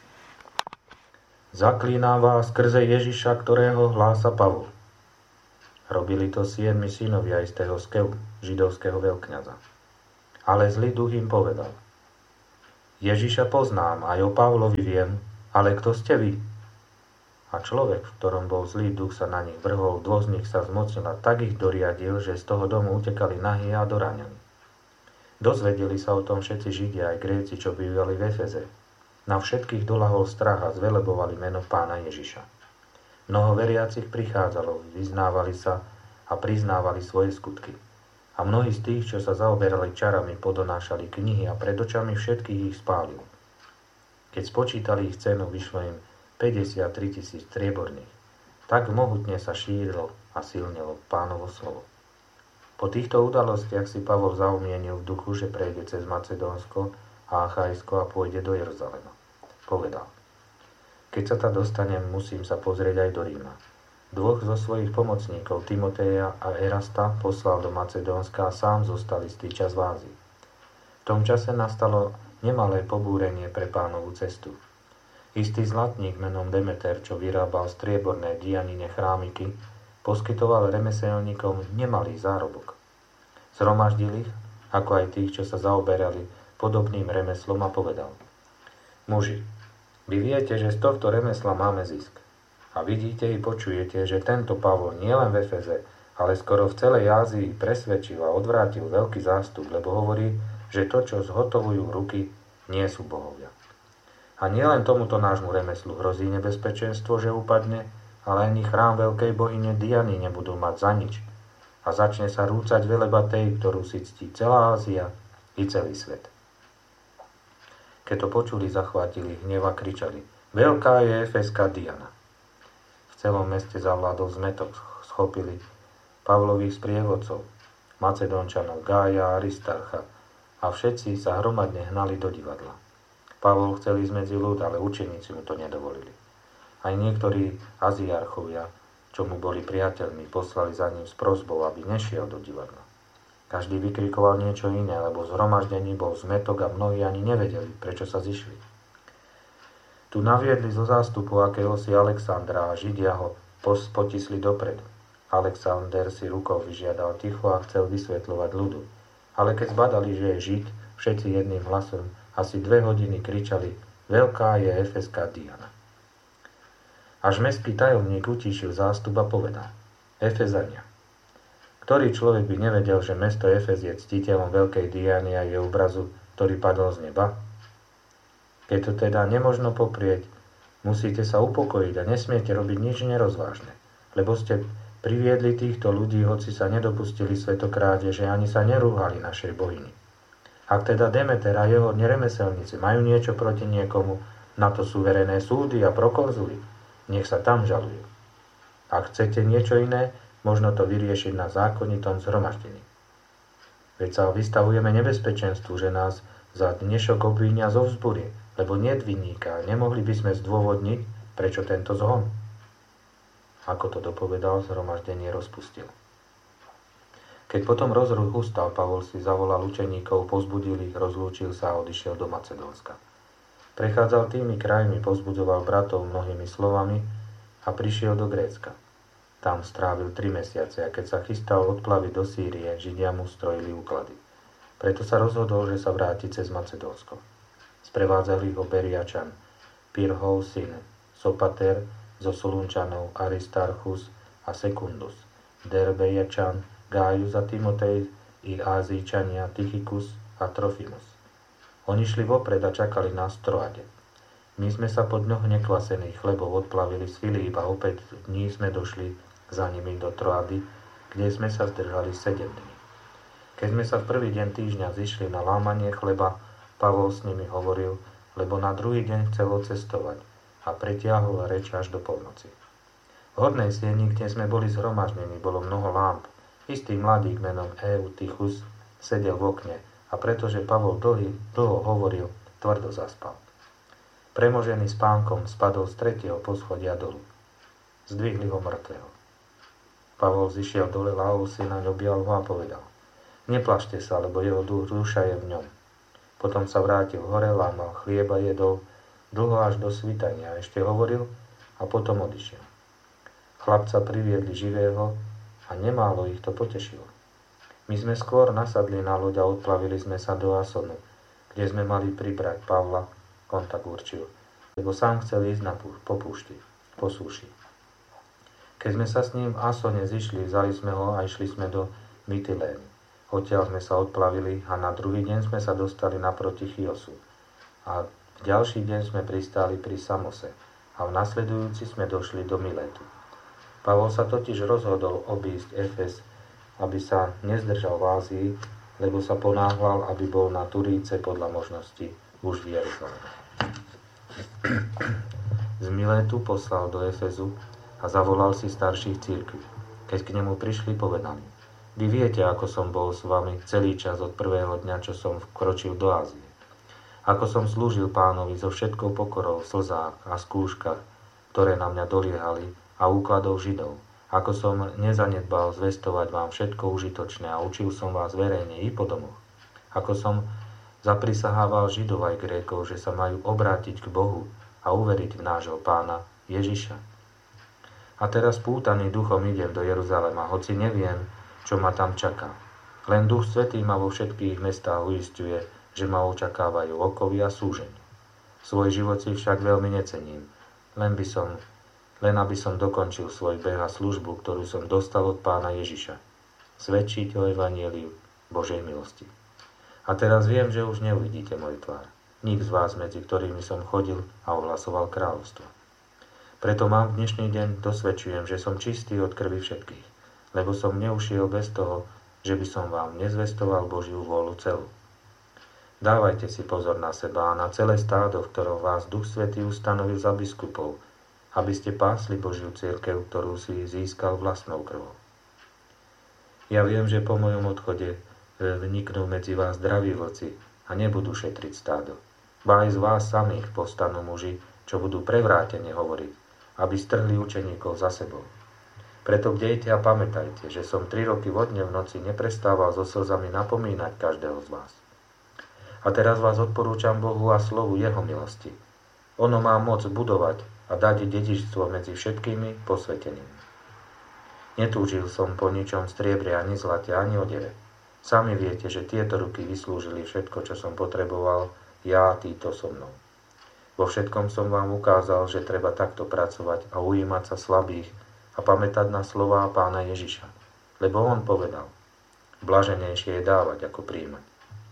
Zaklínam vás skrze Ježiša, ktorého hlása Pavol. Robili to siedmi synovia istého Skeu, židovského veľkňaza. Ale zlý duch im povedal: Ježiša poznám, aj o Pavlovi viem, ale kto ste vy? A človek, v ktorom bol zlý duch, sa na nich vrhol, dvoch z nich sa zmocnil a tak ich doriadil, že z toho domu utekali nahý a doráňaní. Dozvedeli sa o tom všetci Židia aj Gréci, čo bývali v Efeze. Na všetkých dolahol strach a zvelebovali meno Pána Ježiša. Mnoho veriacich prichádzalo, vyznávali sa a priznávali svoje skutky. A mnohí z tých, čo sa zaoberali čarami, podonášali knihy a pred očami všetkých ich spálil. Keď spočítali ich cenu, vyšlo im päťdesiattri tisíc strieborných. Tak mohutne sa šírilo a silnilo Pánovo slovo. Po týchto udalostiach si Pavol zaumienil v duchu, že prejde cez Macedónsko a Achajsko a pôjde do Jeruzalema. Povedal: keď sa tam dostanem, musím sa pozrieť aj do Ríma. Dvoch zo svojich pomocníkov, Timoteja a Erasta, poslal do Macedónska a sám zostal istý čas v Ázii. V tom čase nastalo nemalé pobúrenie pre Pánovu cestu. Istý zlatník menom Demeter, čo vyrábal strieborné dianine chrámiky, poskytoval remeselníkom nemalý zárobok. Zhromaždil ich, ako aj tých, čo sa zaoberali podobným remeslom, a povedal: muži, vy viete, že z tohto remesla máme zisk. A vidíte i počujete, že tento Pavol nielen v Efeze, ale skoro v celej Ázii presvedčil a odvrátil veľký zástup, lebo hovorí, že to, čo zhotovujú ruky, nie sú bohovia. A nielen tomuto nášmu remeslu hrozí nebezpečenstvo, že upadne, ale ani chrám veľkej bohyne Diany nebudú mať za nič. A začne sa rúcať veleba tej, ktorú si ctí celá Ázia i celý svet. Keď to počuli, zachvátili hnev a kričali: veľká je efeská Diana. V celom meste zavládol zmetok, schopili Pavlových sprievodcov, Macedónčanov, Gája a Aristarcha, a všetci sa hromadne hnali do divadla. Pavol chcel ísť medzi ľud, ale učeníci mu to nedovolili. Aj niektorí aziarchovia, čo mu boli priateľmi, poslali za ním s prosbou, aby nešiel do divadla. Každý vykrikoval niečo iné, lebo zhromaždení bol zmetok a mnohí ani nevedeli, prečo sa zišli. Tu naviedli zo zástupu akéhosi Alexandra a Židia ho potisli dopredu. Alexander si rukou vyžiadal ticho a chcel vysvetľovať ľudu. Ale keď zbadali, že je Žid, všetci jedným hlasom asi dve hodiny kričali: veľká je efeská Diana. Až mestský tajomník utíšil zástup a povedal: Efezania. Ktorý človek by nevedel, že mesto Efez je ctiteľom veľkej Diany a jej obrazu, ktorý padol z neba? Keď to teda nemožno poprieť, musíte sa upokojiť a nesmiete robiť nič nerozvážne, lebo ste priviedli týchto ľudí, hoci sa nedopustili svetokrádeže, ani sa nerúhali našej bohyni. Ak teda Demeter a jeho neremeselníci majú niečo proti niekomu, na to sú verejné súdy a prokonzuly. Nech sa tam žalujú. Ak chcete niečo iné, možno to vyriešiť na zákonitom zhromaždení. Veď sa vystavujeme nebezpečenstvu, že nás za dnešok obvinia zo vzbury, lebo niet vinníka, nemohli by sme zdôvodniť, prečo tento zhon. Ako to dopovedal, zhromaždenie rozpustil. Keď potom rozruch ustal, Pavol si zavolal učeníkov, pozbudil ich, rozlúčil sa a odišiel do Macedónska. Prechádzal tými krajmi, pozbudzoval bratov mnohými slovami a prišiel do Grécka. Tam strávil tri mesiace a keď sa chystal odplaviť do Sýrie, Židia mu strojili úklady. Preto sa rozhodol, že sa vráti cez Macedónsko. Sprevádzali ho Beriačan, Pirhov syn, Sopater zo Solunčanov, Aristarchus a Sekundus, Derbejačan, Gájus a Timotej i Ázíčania Tychikus a Trofimus. Oni šli vopred a čakali nás v Troade. My sme sa po dňoch nekvasených chlebov odplavili z Filíp a opäť dní sme došli za nimi do Troady, kde sme sa zdržali sedem dní. Keď sme sa v prvý deň týždňa zišli na lámanie chleba, Pavol s nimi hovoril, lebo na druhý deň chcel cestovať a pretiahol reč až do polnoci. V hornej sieni, kde sme boli zhromaždení, bolo mnoho lámp. Istý mladík menom Eutychus sedel v okne a pretože Pavol dlhý, dlho hovoril, tvrdo zaspal. Premožený spánkom spadol z tretieho poschodia dolu. Zdvihli ho mŕtvého. Pavol zišiel dole, ľahol si naň, objal ho a povedal: neplašte sa, lebo jeho duša je v ňom. Potom sa vrátil hore, lámal chlieb a jedol, dlho až do svitania, ešte hovoril a potom odišiel. Chlapca priviedli živého a nemálo ich to potešilo. My sme skôr nasadli na loď a odplavili sme sa do Asonu. kde sme mali pribrať Pavla, on tak určil, lebo sám chcel ísť na pú- po púšti, po súši. Keď sme sa s ním v Asone zišli, vzali sme ho a išli sme do Mytilény. Odtiaľ sme sa odplavili a na druhý deň sme sa dostali naproti Chiosu. A v ďalší deň sme pristáli pri Samose a v nasledujúci sme došli do Miletu. Pavol sa totiž rozhodol obísť Efes, aby sa nezdržal v Ázii, lebo sa ponáhľal, aby bol na Turíce podľa možnosti už v Jeruzaleme. Z Miletu poslal do Efezu a zavolal si starších cirkví. Keď k nemu prišli, povedali: Vy viete, ako som bol s vami celý čas od prvého dňa, čo som vkročil do Ázie. Ako som slúžil Pánovi so všetkou pokorou v slzách a skúškach, ktoré na mňa doliehali, a úkladov Židov. Ako som nezanedbal zvestovať vám všetko užitočné a učil som vás verejne i po domoch. Ako som zaprisahával Židov aj Grékov, že sa majú obrátiť k Bohu a uveriť v nášho Pána Ježiša. A teraz pútaný duchom idem do Jeruzalema, hoci neviem, čo ma tam čaká. Len Duch Svätý ma vo všetkých mestách uisťuje, že ma očakávajú okovy a súženie. Svoj život si však veľmi necením, len by som len aby som dokončil svoj beh a službu, ktorú som dostal od Pána Ježiša. Svedčiť o evanjeliu Božej milosti. A teraz viem, že už neuvidíte môj tvár. Nik z vás, medzi ktorými som chodil a ohlasoval kráľovstvo. Preto mám v dnešný deň dosvedčujem, že som čistý od krvi všetkých, lebo som neušiel bez toho, že by som vám nezvestoval Božiu vôľu celú. Dávajte si pozor na seba a na celé stádo, v ktorom vás Duch Svätý ustanovil za biskupov, aby ste pásli Božiu cirkev, ktorú si získal vlastnou krvou. Ja viem, že po mojom odchode vniknú medzi vás zdraví vlci a nebudú šetriť stádo. Ba aj z vás samých povstanú muži, čo budú prevrátene hovoriť, aby strhli učeníkov za sebou. Preto bdejte a pamätajte, že som tri roky vodne v noci neprestával so slzami napomínať každého z vás. A teraz vás odporúčam Bohu a slovu Jeho milosti. Ono má moc budovať a dať dedičstvo medzi všetkými posvetenými. Netúžil som po ničom striebre, ani zlate, ani odeve. Sami viete, že tieto ruky vyslúžili všetko, čo som potreboval, ja a títo so mnou. Vo všetkom som vám ukázal, že treba takto pracovať a ujímať sa slabých a pamätať na slová Pána Ježiša. Lebo on povedal: blaženejšie je dávať, ako prijímať.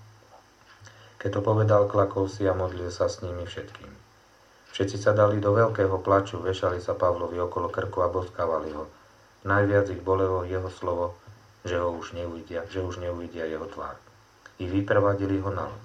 Keď to povedal, klakol si a modlil sa s nimi všetkými. Všetci sa dali do veľkého plaču, vešali sa Pavlovi okolo krku a boskávali ho. Najviac ich bolelo jeho slovo, že ho už neuvidia, že už neuvidia jeho tvár. I vyprevadili ho na loď.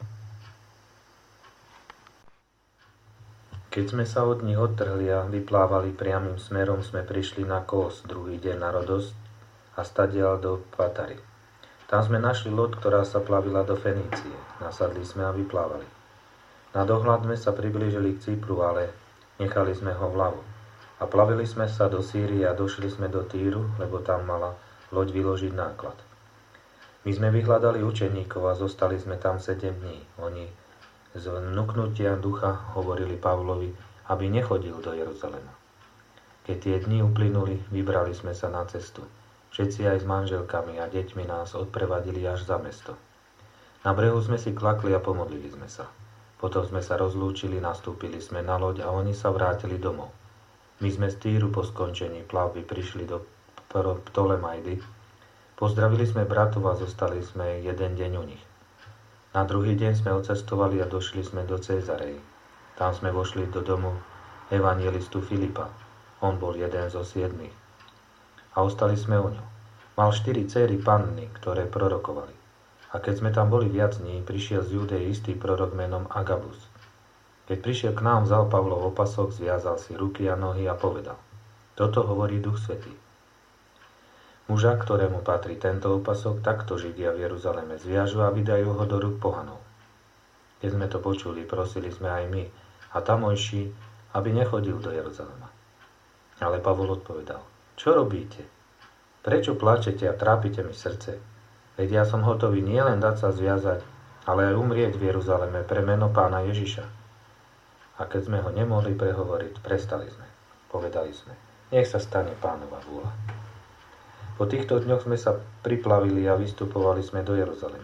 Keď sme sa od nich odtrhli a vyplávali priamym smerom, sme prišli na Kos, druhý deň na Rodos a stadiaľ do Patary. Tam sme našli loď, ktorá sa plavila do Fenície. Nasadli sme a vyplávali. Na dohľad sme sa priblížili k Cypru, ale nechali sme ho vľavo. A plavili sme sa do Sýrie a došli sme do Týru, lebo tam mala loď vyložiť náklad. My sme vyhľadali učeníkov a zostali sme tam sedem dní. Oni z vnúknutia ducha hovorili Pavlovi, aby nechodil do Jeruzalema. Keď tie dni uplynuli, vybrali sme sa na cestu. Všetci aj s manželkami a deťmi nás odprevadili až za mesto. Na brehu sme si klakli a pomodlili sme sa. Potom sme sa rozlúčili, nastúpili sme na loď a oni sa vrátili domov. My sme z Týru po skončení plavby prišli do Ptolemajdy. Pozdravili sme bratov a zostali sme jeden deň u nich. Na druhý deň sme odcestovali a došli sme do Cézareji. Tam sme vošli do domu evangelistu Filipa. On bol jeden zo siedmých. A ostali sme u ňom. Mal štyri céry panny, ktoré prorokovali. A keď sme tam boli viac dní, prišiel z Judei istý prorok menom Agabus. Keď prišiel k nám, vzal Pavlov opasok, zviazal si ruky a nohy a povedal: Toto hovorí Duch Svätý. Muža, ktorému patrí tento opasok, takto Židia v Jeruzaleme zviažu a vydajú ho do rúk pohanov. Keď sme to počuli, prosili sme aj my a tamojší, aby nechodil do Jeruzalema. Ale Pavol odpovedal: Čo robíte? Prečo plačete a trápite mi srdce? Veď ja som hotový nielen dať sa zviazať, ale aj umrieť v Jeruzaleme pre meno Pána Ježiša. A keď sme ho nemohli prehovoriť, prestali sme. Povedali sme: Nech sa stane Pánova vôľa. Po týchto dňoch sme sa priplavili a vystupovali sme do Jeruzalema.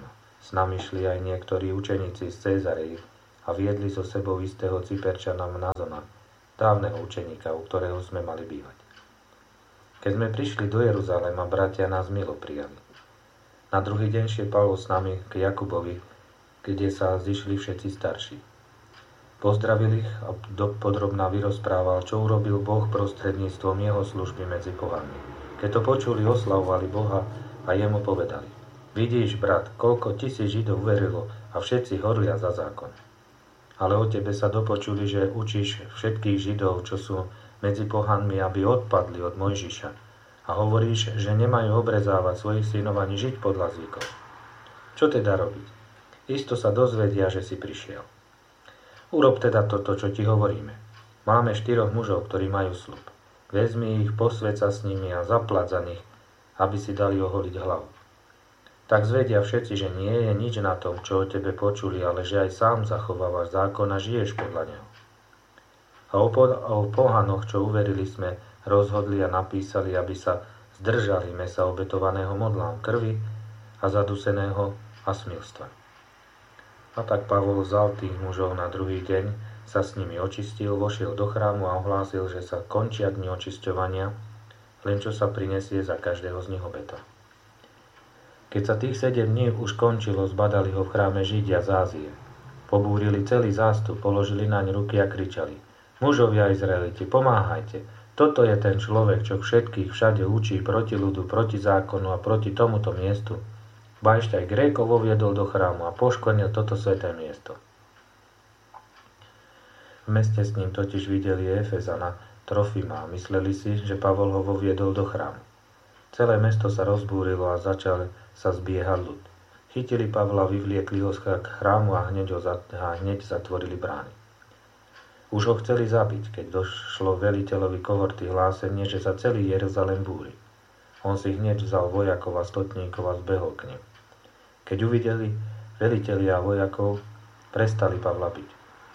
S nami šli aj niektorí učeníci z Cézarei a viedli so sebou istého Cyperčana Mnazona, dávneho učeníka, u ktorého sme mali bývať. Keď sme prišli do Jeruzalema, bratia nás milo prijali. Na druhý deň šiel Pavol s nami k Jakubovi, kde sa zišli všetci starší. Pozdravil ich a podrobná vyrozprával, čo urobil Boh prostredníctvom jeho služby medzi pohanmi. Keď to počuli, oslavovali Boha a jemu povedali: Vidíš, brat, koľko tisíc Židov uverilo a všetci horlia za zákon. Ale o tebe sa dopočuli, že učíš všetkých Židov, čo sú medzi pohanmi, aby odpadli od Mojžiša. A hovoríš, že nemajú obrezávať svojich synov ani žiť podľa zvykov. Čo teda robiť? Isto sa dozvedia, že si prišiel. Urob teda toto, čo ti hovoríme. Máme štyroch mužov, ktorí majú sľub. Vezmi ich, posväť sa s nimi a zaplať za nich, aby si dali oholiť hlavu. Tak zvedia všetci, že nie je nič na tom, čo o tebe počuli, ale že aj sám zachovávaš zákon a žiješ podľa neho. A o, po, o pohanoch, čo uverili, sme rozhodli a napísali, aby sa zdržali mesa obetovaného modlám, krvi a zaduseného a smilstva. A tak Pavol vzal tých mužov na druhý deň, sa s nimi očistil, vošiel do chrámu a ohlásil, že sa končia dni očisťovania, len čo sa prinesie za každého z nich obeta. Keď sa tých sedem dní už končilo, zbadali ho v chráme Židia z Ázie. Pobúrili celý zástup, položili naň ruky a kričali: Mužovia Izraeliti, pomáhajte! Toto je ten človek, čo všetkých všade učí proti ľudu, proti zákonu a proti tomuto miestu. Ba ešte aj Grékov uviedol do chrámu a poškvrnil toto sväté miesto. V meste s ním totiž videli Efezana Trofima a mysleli si, že Pavol ho voviedol do chrámu. Celé mesto sa rozbúrilo a začal sa zbiehať ľud. Chytili Pavla, vyvliekli ho k chrámu a hneď, ho zat- a hneď zatvorili brány. Už ho chceli zabiť, keď došlo veliteľovi kohorty hlásenie, že sa celý Jeruzalém búri. On si hneď vzal vojakov a stotníkov a zbehol k nim. Keď uvideli velitelia a vojakov, prestali Pavla byť.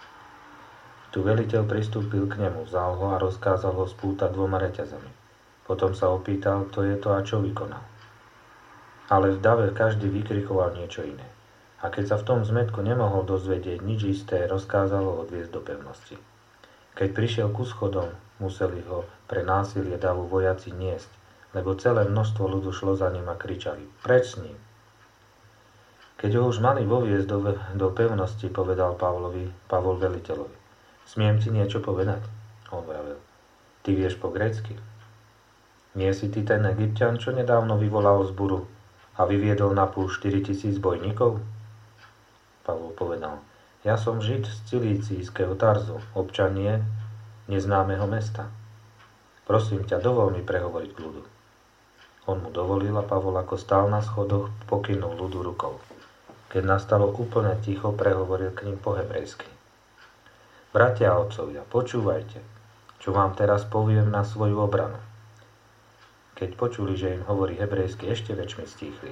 Tu veliteľ pristúpil k nemu, vzal ho a rozkázal ho spútať dvoma reťazami. Potom sa opýtal, kto je to a čo vykonal. Ale v dave každý vykrikoval niečo iné. A keď sa v tom zmätku nemohol dozvedieť nič isté, rozkázal ho odviesť do pevnosti. Keď prišiel ku schodom, museli ho pre násilie davu vojaci niesť, lebo celé množstvo ľudu šlo za ním a kričali: Preč s ním! Keď ho už mali voviesť do, do pevnosti, povedal Pavlovi, Pavol veliteľovi: Smiem ti niečo povedať? On vravel: Ty vieš po grécky? Nie si ty ten Egypťan, čo nedávno vyvolal zburu a vyviedol na púšť štyritisíc bojníkov? Pavol povedal: Ja som Žid z Cilícijského Tarzu, občanie neznámeho mesta. Prosím ťa, dovol mi prehovoriť k ľudu. On mu dovolil a Pavol, ako stál na schodoch, pokynul ľudu rukou. Keď nastalo úplne ticho, prehovoril k ním po hebrejsky: Bratia a otcovia, počúvajte, čo vám teraz poviem na svoju obranu. Keď počuli, že im hovorí hebrejsky, ešte väčšmi stíchli.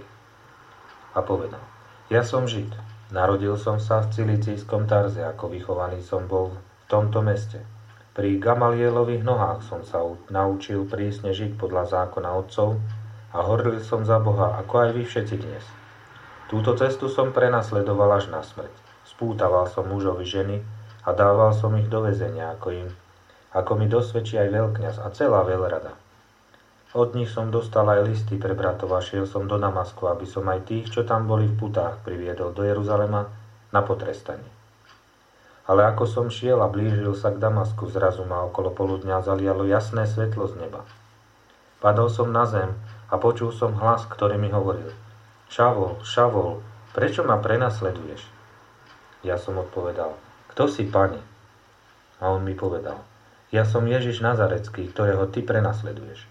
A povedal: Ja som Žid, narodil som sa v Cilicijskom Tarze, ako vychovaný som bol v tomto meste. Pri Gamalielových nohách som sa naučil prísne žiť podľa zákona otcov a horlil som za Boha, ako aj vy všetci dnes. Túto cestu som prenasledoval až na smrť. Spútaval som mužovi ženy a dával som ich do väzenia, ako im, ako mi dosvedčí aj veľkňaz a celá veľrada. Od nich som dostal aj listy pre bratov a šiel som do Damasku, aby som aj tých, čo tam boli v putách, priviedol do Jeruzalema na potrestanie. Ale ako som šiel a blížil sa k Damasku, zrazu ma okolo poludňa zalialo jasné svetlo z neba. Padol som na zem a počul som hlas, ktorý mi hovoril: Šavol, Šavol, prečo ma prenasleduješ? Ja som odpovedal: Kto si, Pane? A on mi povedal: Ja som Ježiš Nazarecký, ktorého ty prenasleduješ.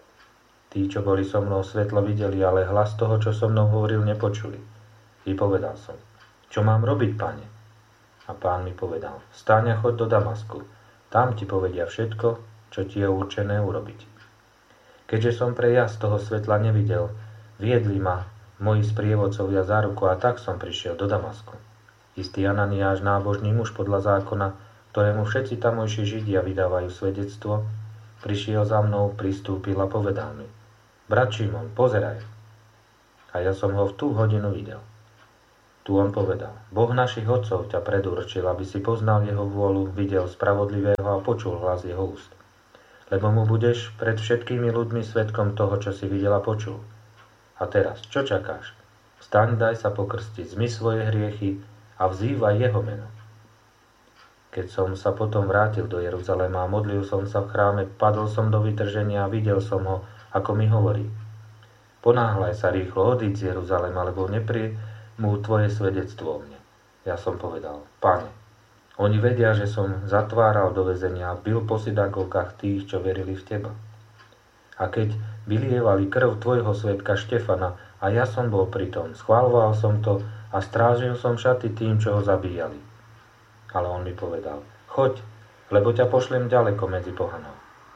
Tí, čo boli so mnou, svetlo videli, ale hlas toho, čo so mnou hovoril, nepočuli. Vypovedal som: Čo mám robiť, Pane? A Pán mi povedal: Vstaň a choď do Damasku. Tam ti povedia všetko, čo ti je určené urobiť. Keďže som pre jas toho svetla nevidel, viedli ma moji sprievodcovia za ruku a tak som prišiel do Damasku. Istý Ananiáš, nábožný muž podľa zákona, ktorému všetci tamojší Židia vydávajú svedectvo, prišiel za mnou, pristúpil a povedal mi: Brat Šimon, pozeraj. A ja som ho v tú hodinu videl. Tu on povedal: Boh našich otcov ťa predurčil, aby si poznal jeho vôľu, videl spravodlivého a počul hlas jeho úst. Lebo mu budeš pred všetkými ľuďmi svedkom toho, čo si videl a počul. A teraz, čo čakáš? Vstaň, daj sa pokrstiť, zmy svoje hriechy a vzývaj jeho meno. Keď som sa potom vrátil do Jeruzalema a modlil som sa v chráme, padol som do vytrženia a videl som ho, ako mi hovorí: Ponáhľaj sa rýchlo, odíď z Jeruzalema, lebo nepríjmú tvoje svedectvo o mne. Ja som povedal: Pane, oni vedia, že som zatváral do väzenia a bil po synagógach tých, čo verili v teba. A keď vylievali krv tvojho svedka Štefana a ja som bol pri tom, schváľoval som to a strážil som šaty tým, čo ho zabíjali. Ale on mi povedal: Choď, lebo ťa pošlem ďaleko medzi pohanov.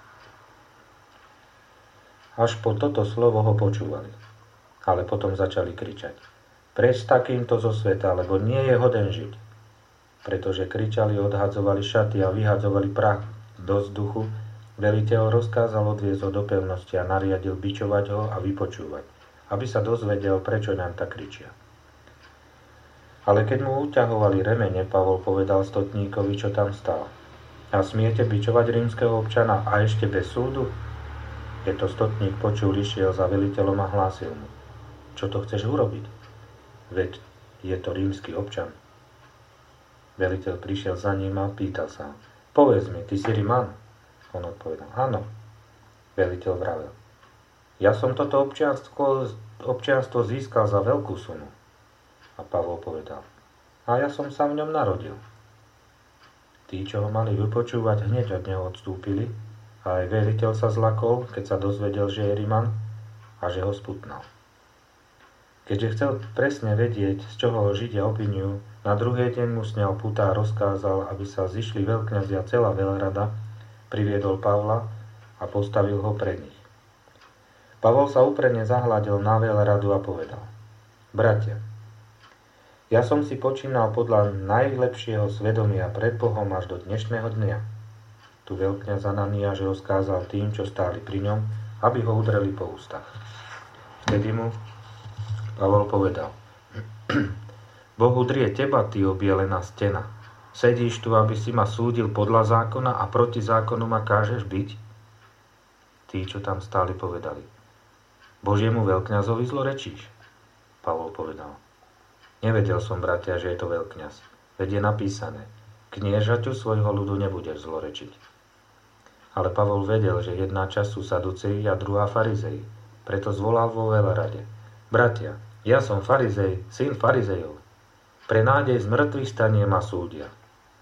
Až po toto slovo ho počúvali, ale potom začali kričať: Preč s takýmto zo sveta, lebo nie je hoden žiť. Pretože kričali, odhadzovali šaty a vyhadzovali prach do vzduchu, veliteľ rozkázal odviesť ho do pevnosti a nariadil bičovať ho a vypočúvať, aby sa dozvedel, prečo nám tak kričia. Ale keď mu uťahovali remene, Pavol povedal stotníkovi, čo tam stál: A smiete bičovať rímskeho občana a ešte bez súdu? Keď to stotník počul, išiel za veliteľom a hlásil mu: Čo to chceš urobiť? Veď je to rímsky občan. Veliteľ prišiel za ním a pýtal sa: Povedz mi, ty si Riman? On odpovedal: Áno. Veliteľ vravel: Ja som toto občianstvo, občianstvo získal za veľkú sumu. A Pavol povedal: A ja som sa v ňom narodil. Tí, čo ho mali vypočúvať, hneď od neho odstúpili, a aj veliteľ sa zlakol, keď sa dozvedel, že je Riman, a že ho sputnal. Keďže chcel presne vedieť, z čoho ho Židia obvinujú, na druhý deň mu sňal putá a rozkázal, aby sa zišli veľkňazi a celá veľrada, priviedol Pavla a postavil ho pred nich. Pavol sa úprimne zahľadil na veľradu a povedal: Bratia, ja som si počínal podľa najlepšieho svedomia pred Bohom až do dnešného dňa. Tu veľkňaz Ananiáš rozkázal tým, čo stáli pri ňom, aby ho udreli po ústach. Vtedy mu Pavol povedal: Boh udrie teba, ty obielená stena. Sedíš tu, aby si ma súdil podľa zákona a proti zákonu ma kážeš byť? Tí, čo tam stáli, povedali: Božiemu veľkňazovi zlorečíš? Pavol povedal: Nevedel som, bratia, že je to veľkňaz. Veď je napísané: Kniežaťu svojho ľudu nebudeš zlorečiť. Ale Pavol vedel, že jedna časť sú saduceji a druhá farizei. Preto zvolal vo veľrade: Bratia, ja som farizej, syn farizejov. Pre nádej z mŕtvych stanie ma súdia.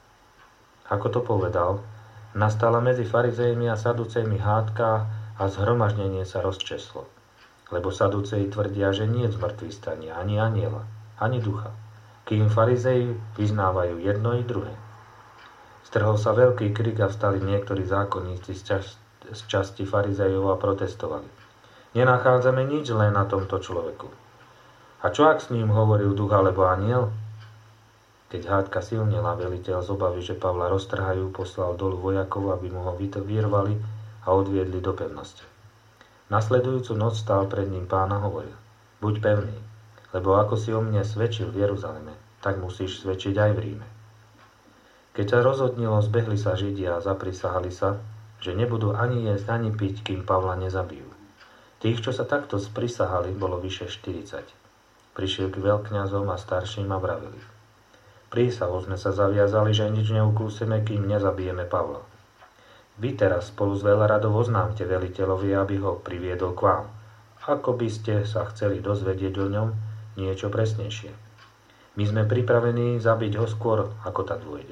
Ako to povedal, nastala medzi farizejmi a saducejmi hádka a zhromaždenie sa rozčeslo. Lebo saduceji tvrdia, že nie je z mŕtvych stania ani anjela, ani ducha, kým farizeji vyznávajú jedno i druhé. Strhol sa veľký krik a vstali niektorí zákonníci z, čas, z časti farizejov a protestovali: Nenachádzame nič len na tomto človeku. A čo ak s ním hovoril duch alebo anjel? Keď hádka silnila, veliteľ z obavy, že Pavla roztrhajú, poslal dolu vojakov, aby mu ho vyrvali a odviedli do pevnosti. Nasledujúcu noc stál pred ním Pán a hovoril: Buď pevný, lebo ako si o mne svedčil v Jeruzaleme, tak musíš svedčiť aj v Ríme. Keď sa rozhodnilo, zbehli sa Židia a zaprisahali sa, že nebudú ani jesť, ani piť, kým Pavla nezabijú. Tých, čo sa takto sprisahali, bolo vyše štyridsať. Prišiel k veľkňazom a starším a vravili: Prísahou sme sa zaviazali, že nič neukúsime, kým nezabijeme Pavla. Vy teraz spolu s veľradou oznámte veliteľovi, aby ho priviedol k vám, ako by ste sa chceli dozvedieť o ňom niečo presnejšie. My sme pripravení zabiť ho skôr, ako tak dôjde.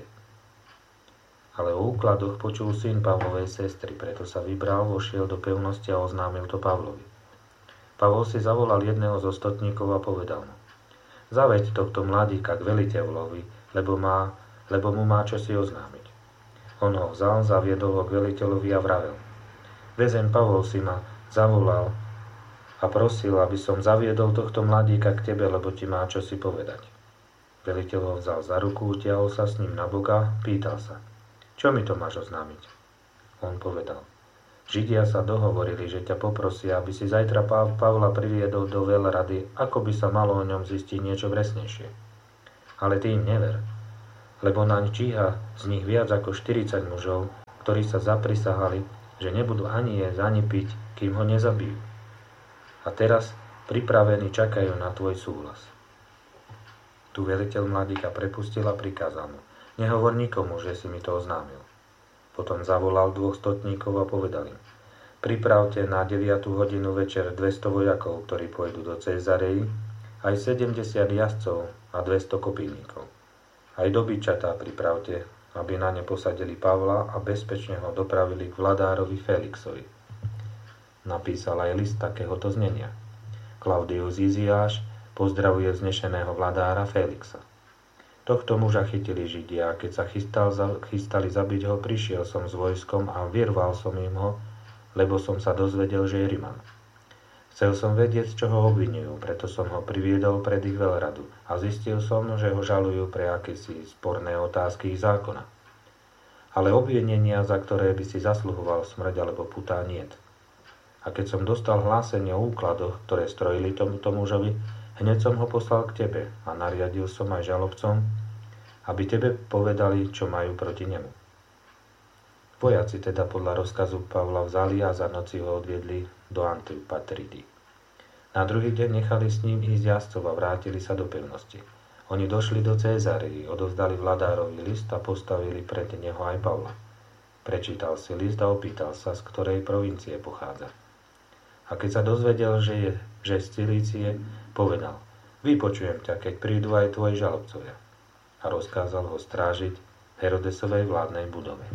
Ale o úkladoch počul syn Pavlovej sestry, preto sa vybral, vošiel do pevnosti a oznámil to Pavlovi. Pavol si zavolal jedného zo stotníkov a povedal mu: Zaveď tohto mladíka k veliteľovi, lebo, má, lebo mu má čo si oznámiť. On ho vzal, zaviedol ho k veliteľovi a vravel: Väzeň Pavol si ma zavolal a prosil, aby som zaviedol tohto mladíka k tebe, lebo ti má čo si povedať. Veliteľ ho vzal za ruku, utiahol sa s ním na boka, pýtal sa: Čo mi to máš oznámiť? On povedal: Židia sa dohovorili, že ťa poprosia, aby si zajtra Pavla priviedol do veľrady, ako by sa malo o ňom zistiť niečo presnejšie. Ale ty im never, lebo naň číha z nich viac ako štyridsať mužov, ktorí sa zaprisahali, že nebudú ani jesť, ani piť, kým ho nezabijú. A teraz pripravení čakajú na tvoj súhlas. Tu veliteľ mladíka prepustil a prikázal mu: nehovor nikomu, že si mi to oznámil. Potom zavolal dvoch stotníkov a povedal im: pripravte na deviatu hodinu večer dvesto vojakov, ktorí pôjdu do Cézarei, aj sedemdesiat jazdcov a dvesto kopínikov. Aj dobyčatá pripravte, aby na ne posadili Pavla a bezpečne ho dopravili k vladárovi Felixovi. Napísal aj list takéhoto znenia. Klaudius Iziáš pozdravuje vznešeného vladára Felixa. Tohto muža chytili Židia, a keď sa chystal, chystali zabiť ho, prišiel som s vojskom a vyrval som im ho, lebo som sa dozvedel, že je Riman. Chcel som vedieť, čo ho obvinujú, preto som ho priviedol pred ich veľradu a zistil som, že ho žalujú pre akési sporné otázky ich zákona. Ale obvinenia, za ktoré by si zasluhoval smrť alebo putá, niet. A keď som dostal hlásenie o úkladoch, ktoré strojili tomuto mužovi, hneď som ho poslal k tebe a nariadil som aj žalobcom, aby tebe povedali, čo majú proti nemu. Vojaci teda podľa rozkazu Pavla vzali a za noci ho odviedli do Antipatridy. Na druhý deň nechali s ním ísť jazdcov a vrátili sa do pevnosti. Oni došli do Cézarei, odovzdali vladárovi list a postavili pred neho aj Pavla. Prečítal si list a opýtal sa, z ktorej provincie pochádza. A keď sa dozvedel, že je že z Cilície, povedal: vypočujem ťa, keď prídu aj tvoji žalobcovia. A rozkázal ho strážiť v Herodesovej vládnej budove.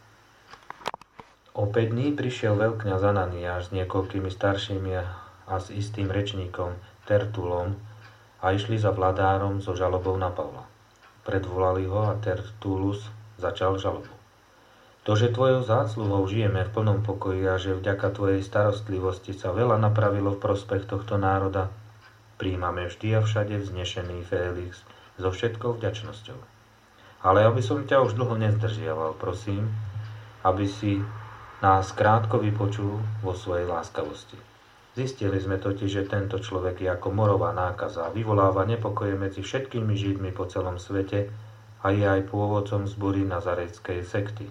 O päť dní prišiel veľkňaz Ananiáš s niekoľkými staršími a s istým rečníkom Tertulom a išli za vladárom so žalobou na Pavla. Predvolali ho a Tertulus začal žalobu. To, že tvojou zásluhou žijeme v plnom pokoji a že vďaka tvojej starostlivosti sa veľa napravilo v prospech tohto národa, prijímame vždy a všade vznešený Félix so všetkou vďačnosťou. Ale aby som ťa už dlho nezdržiaval, prosím, aby si nás krátko vypočul vo svojej láskavosti. Zistili sme totiž, že tento človek je ako morová nákaza a vyvoláva nepokoje medzi všetkými Židmi po celom svete a je aj pôvodcom zbory nazareckej sekty.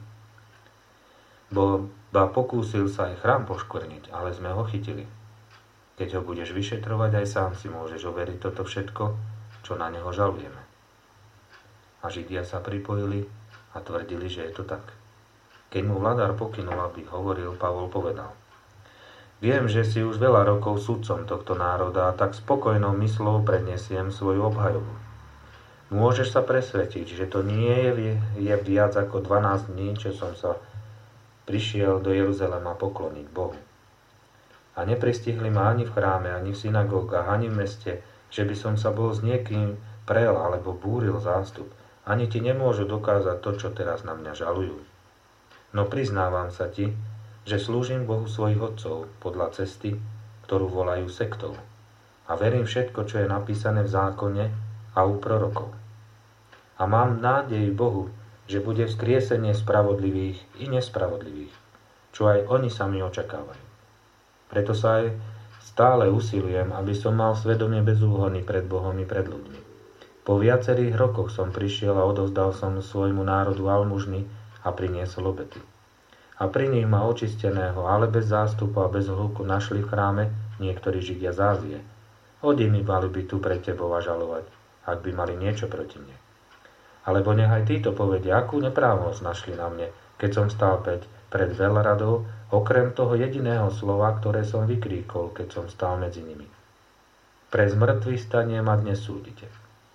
Bo ba pokúsil sa aj chrám poškvrniť, ale sme ho chytili. Keď ho budeš vyšetrovať, aj sám si môžeš overiť toto všetko, čo na neho žalujeme. A Židia sa pripojili a tvrdili, že je to tak. Keď mu vladár pokynul, aby hovoril, Pavol povedal: viem, že si už veľa rokov sudcom tohto národa a tak spokojnou myslou prednesiem svoju obhajobu. Môžeš sa presvedčiť, že to nie je, je viac ako dvanásť dní, čo som sa prišiel do Jeruzalema pokloniť Bohu. A nepristihli ma ani v chráme, ani v synagógach, ani v meste, že by som sa bol s niekým prel alebo búril zástup. Ani ti nemôžu dokázať to, čo teraz na mňa žalujú. No priznávam sa ti, že slúžim Bohu svojich otcov podľa cesty, ktorú volajú sektou. A verím všetko, čo je napísané v zákone a u prorokov. A mám nádej Bohu, že bude vzkriesenie spravodlivých i nespravodlivých, čo aj oni sami očakávajú. Preto sa aj stále usilujem, aby som mal svedomie bezúhonný pred Bohom i pred ľuďmi. Po viacerých rokoch som prišiel a odovzdal som svojmu národu almužny a priniesol obety. A pri nich ma očisteného, ale bez zástupu a bez hluku našli v chráme niektorí Židia z Ázie. Oni mi mali by tu pred tebou a žalovať, ak by mali niečo proti mne. Alebo nechaj títo povedia, akú neprávosť našli na mne, keď som stál päť pred veľradou, okrem toho jediného slova, ktoré som vykríkol, keď som stál medzi nimi. Pre zmrtvých stanie ma dnes súdite.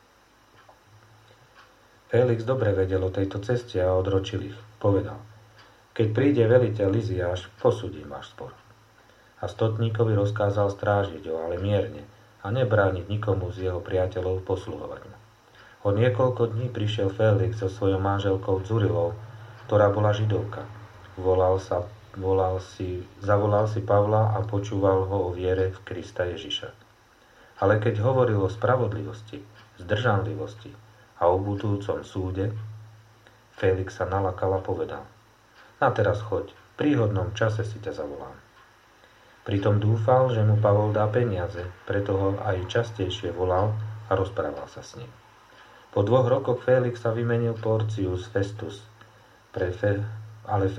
Felix dobre vedel o tejto ceste a odročil ich. Povedal: keď príde veliteľ Liziáš, posúdim váš spor. A stotníkovi rozkázal strážiť ho, ale mierne, a nebrániť nikomu z jeho priateľov posluhovať mu. O niekoľko dní prišiel Felix so svojou manželkou Zurilou, ktorá bola Židovka. Volal sa, volal si, zavolal si Pavla a počúval ho o viere v Krista Ježiša. Ale keď hovoril o spravodlivosti, zdržanlivosti a o budúcom súde, Felix sa nalakal a povedal: na teraz choď, v príhodnom čase si ťa zavolám. Pritom dúfal, že mu Pavol dá peniaze, preto ho aj častejšie volal a rozprával sa s ním. Po dvoch rokoch Félix sa vymenil Porcius Festus, pre Fe, ale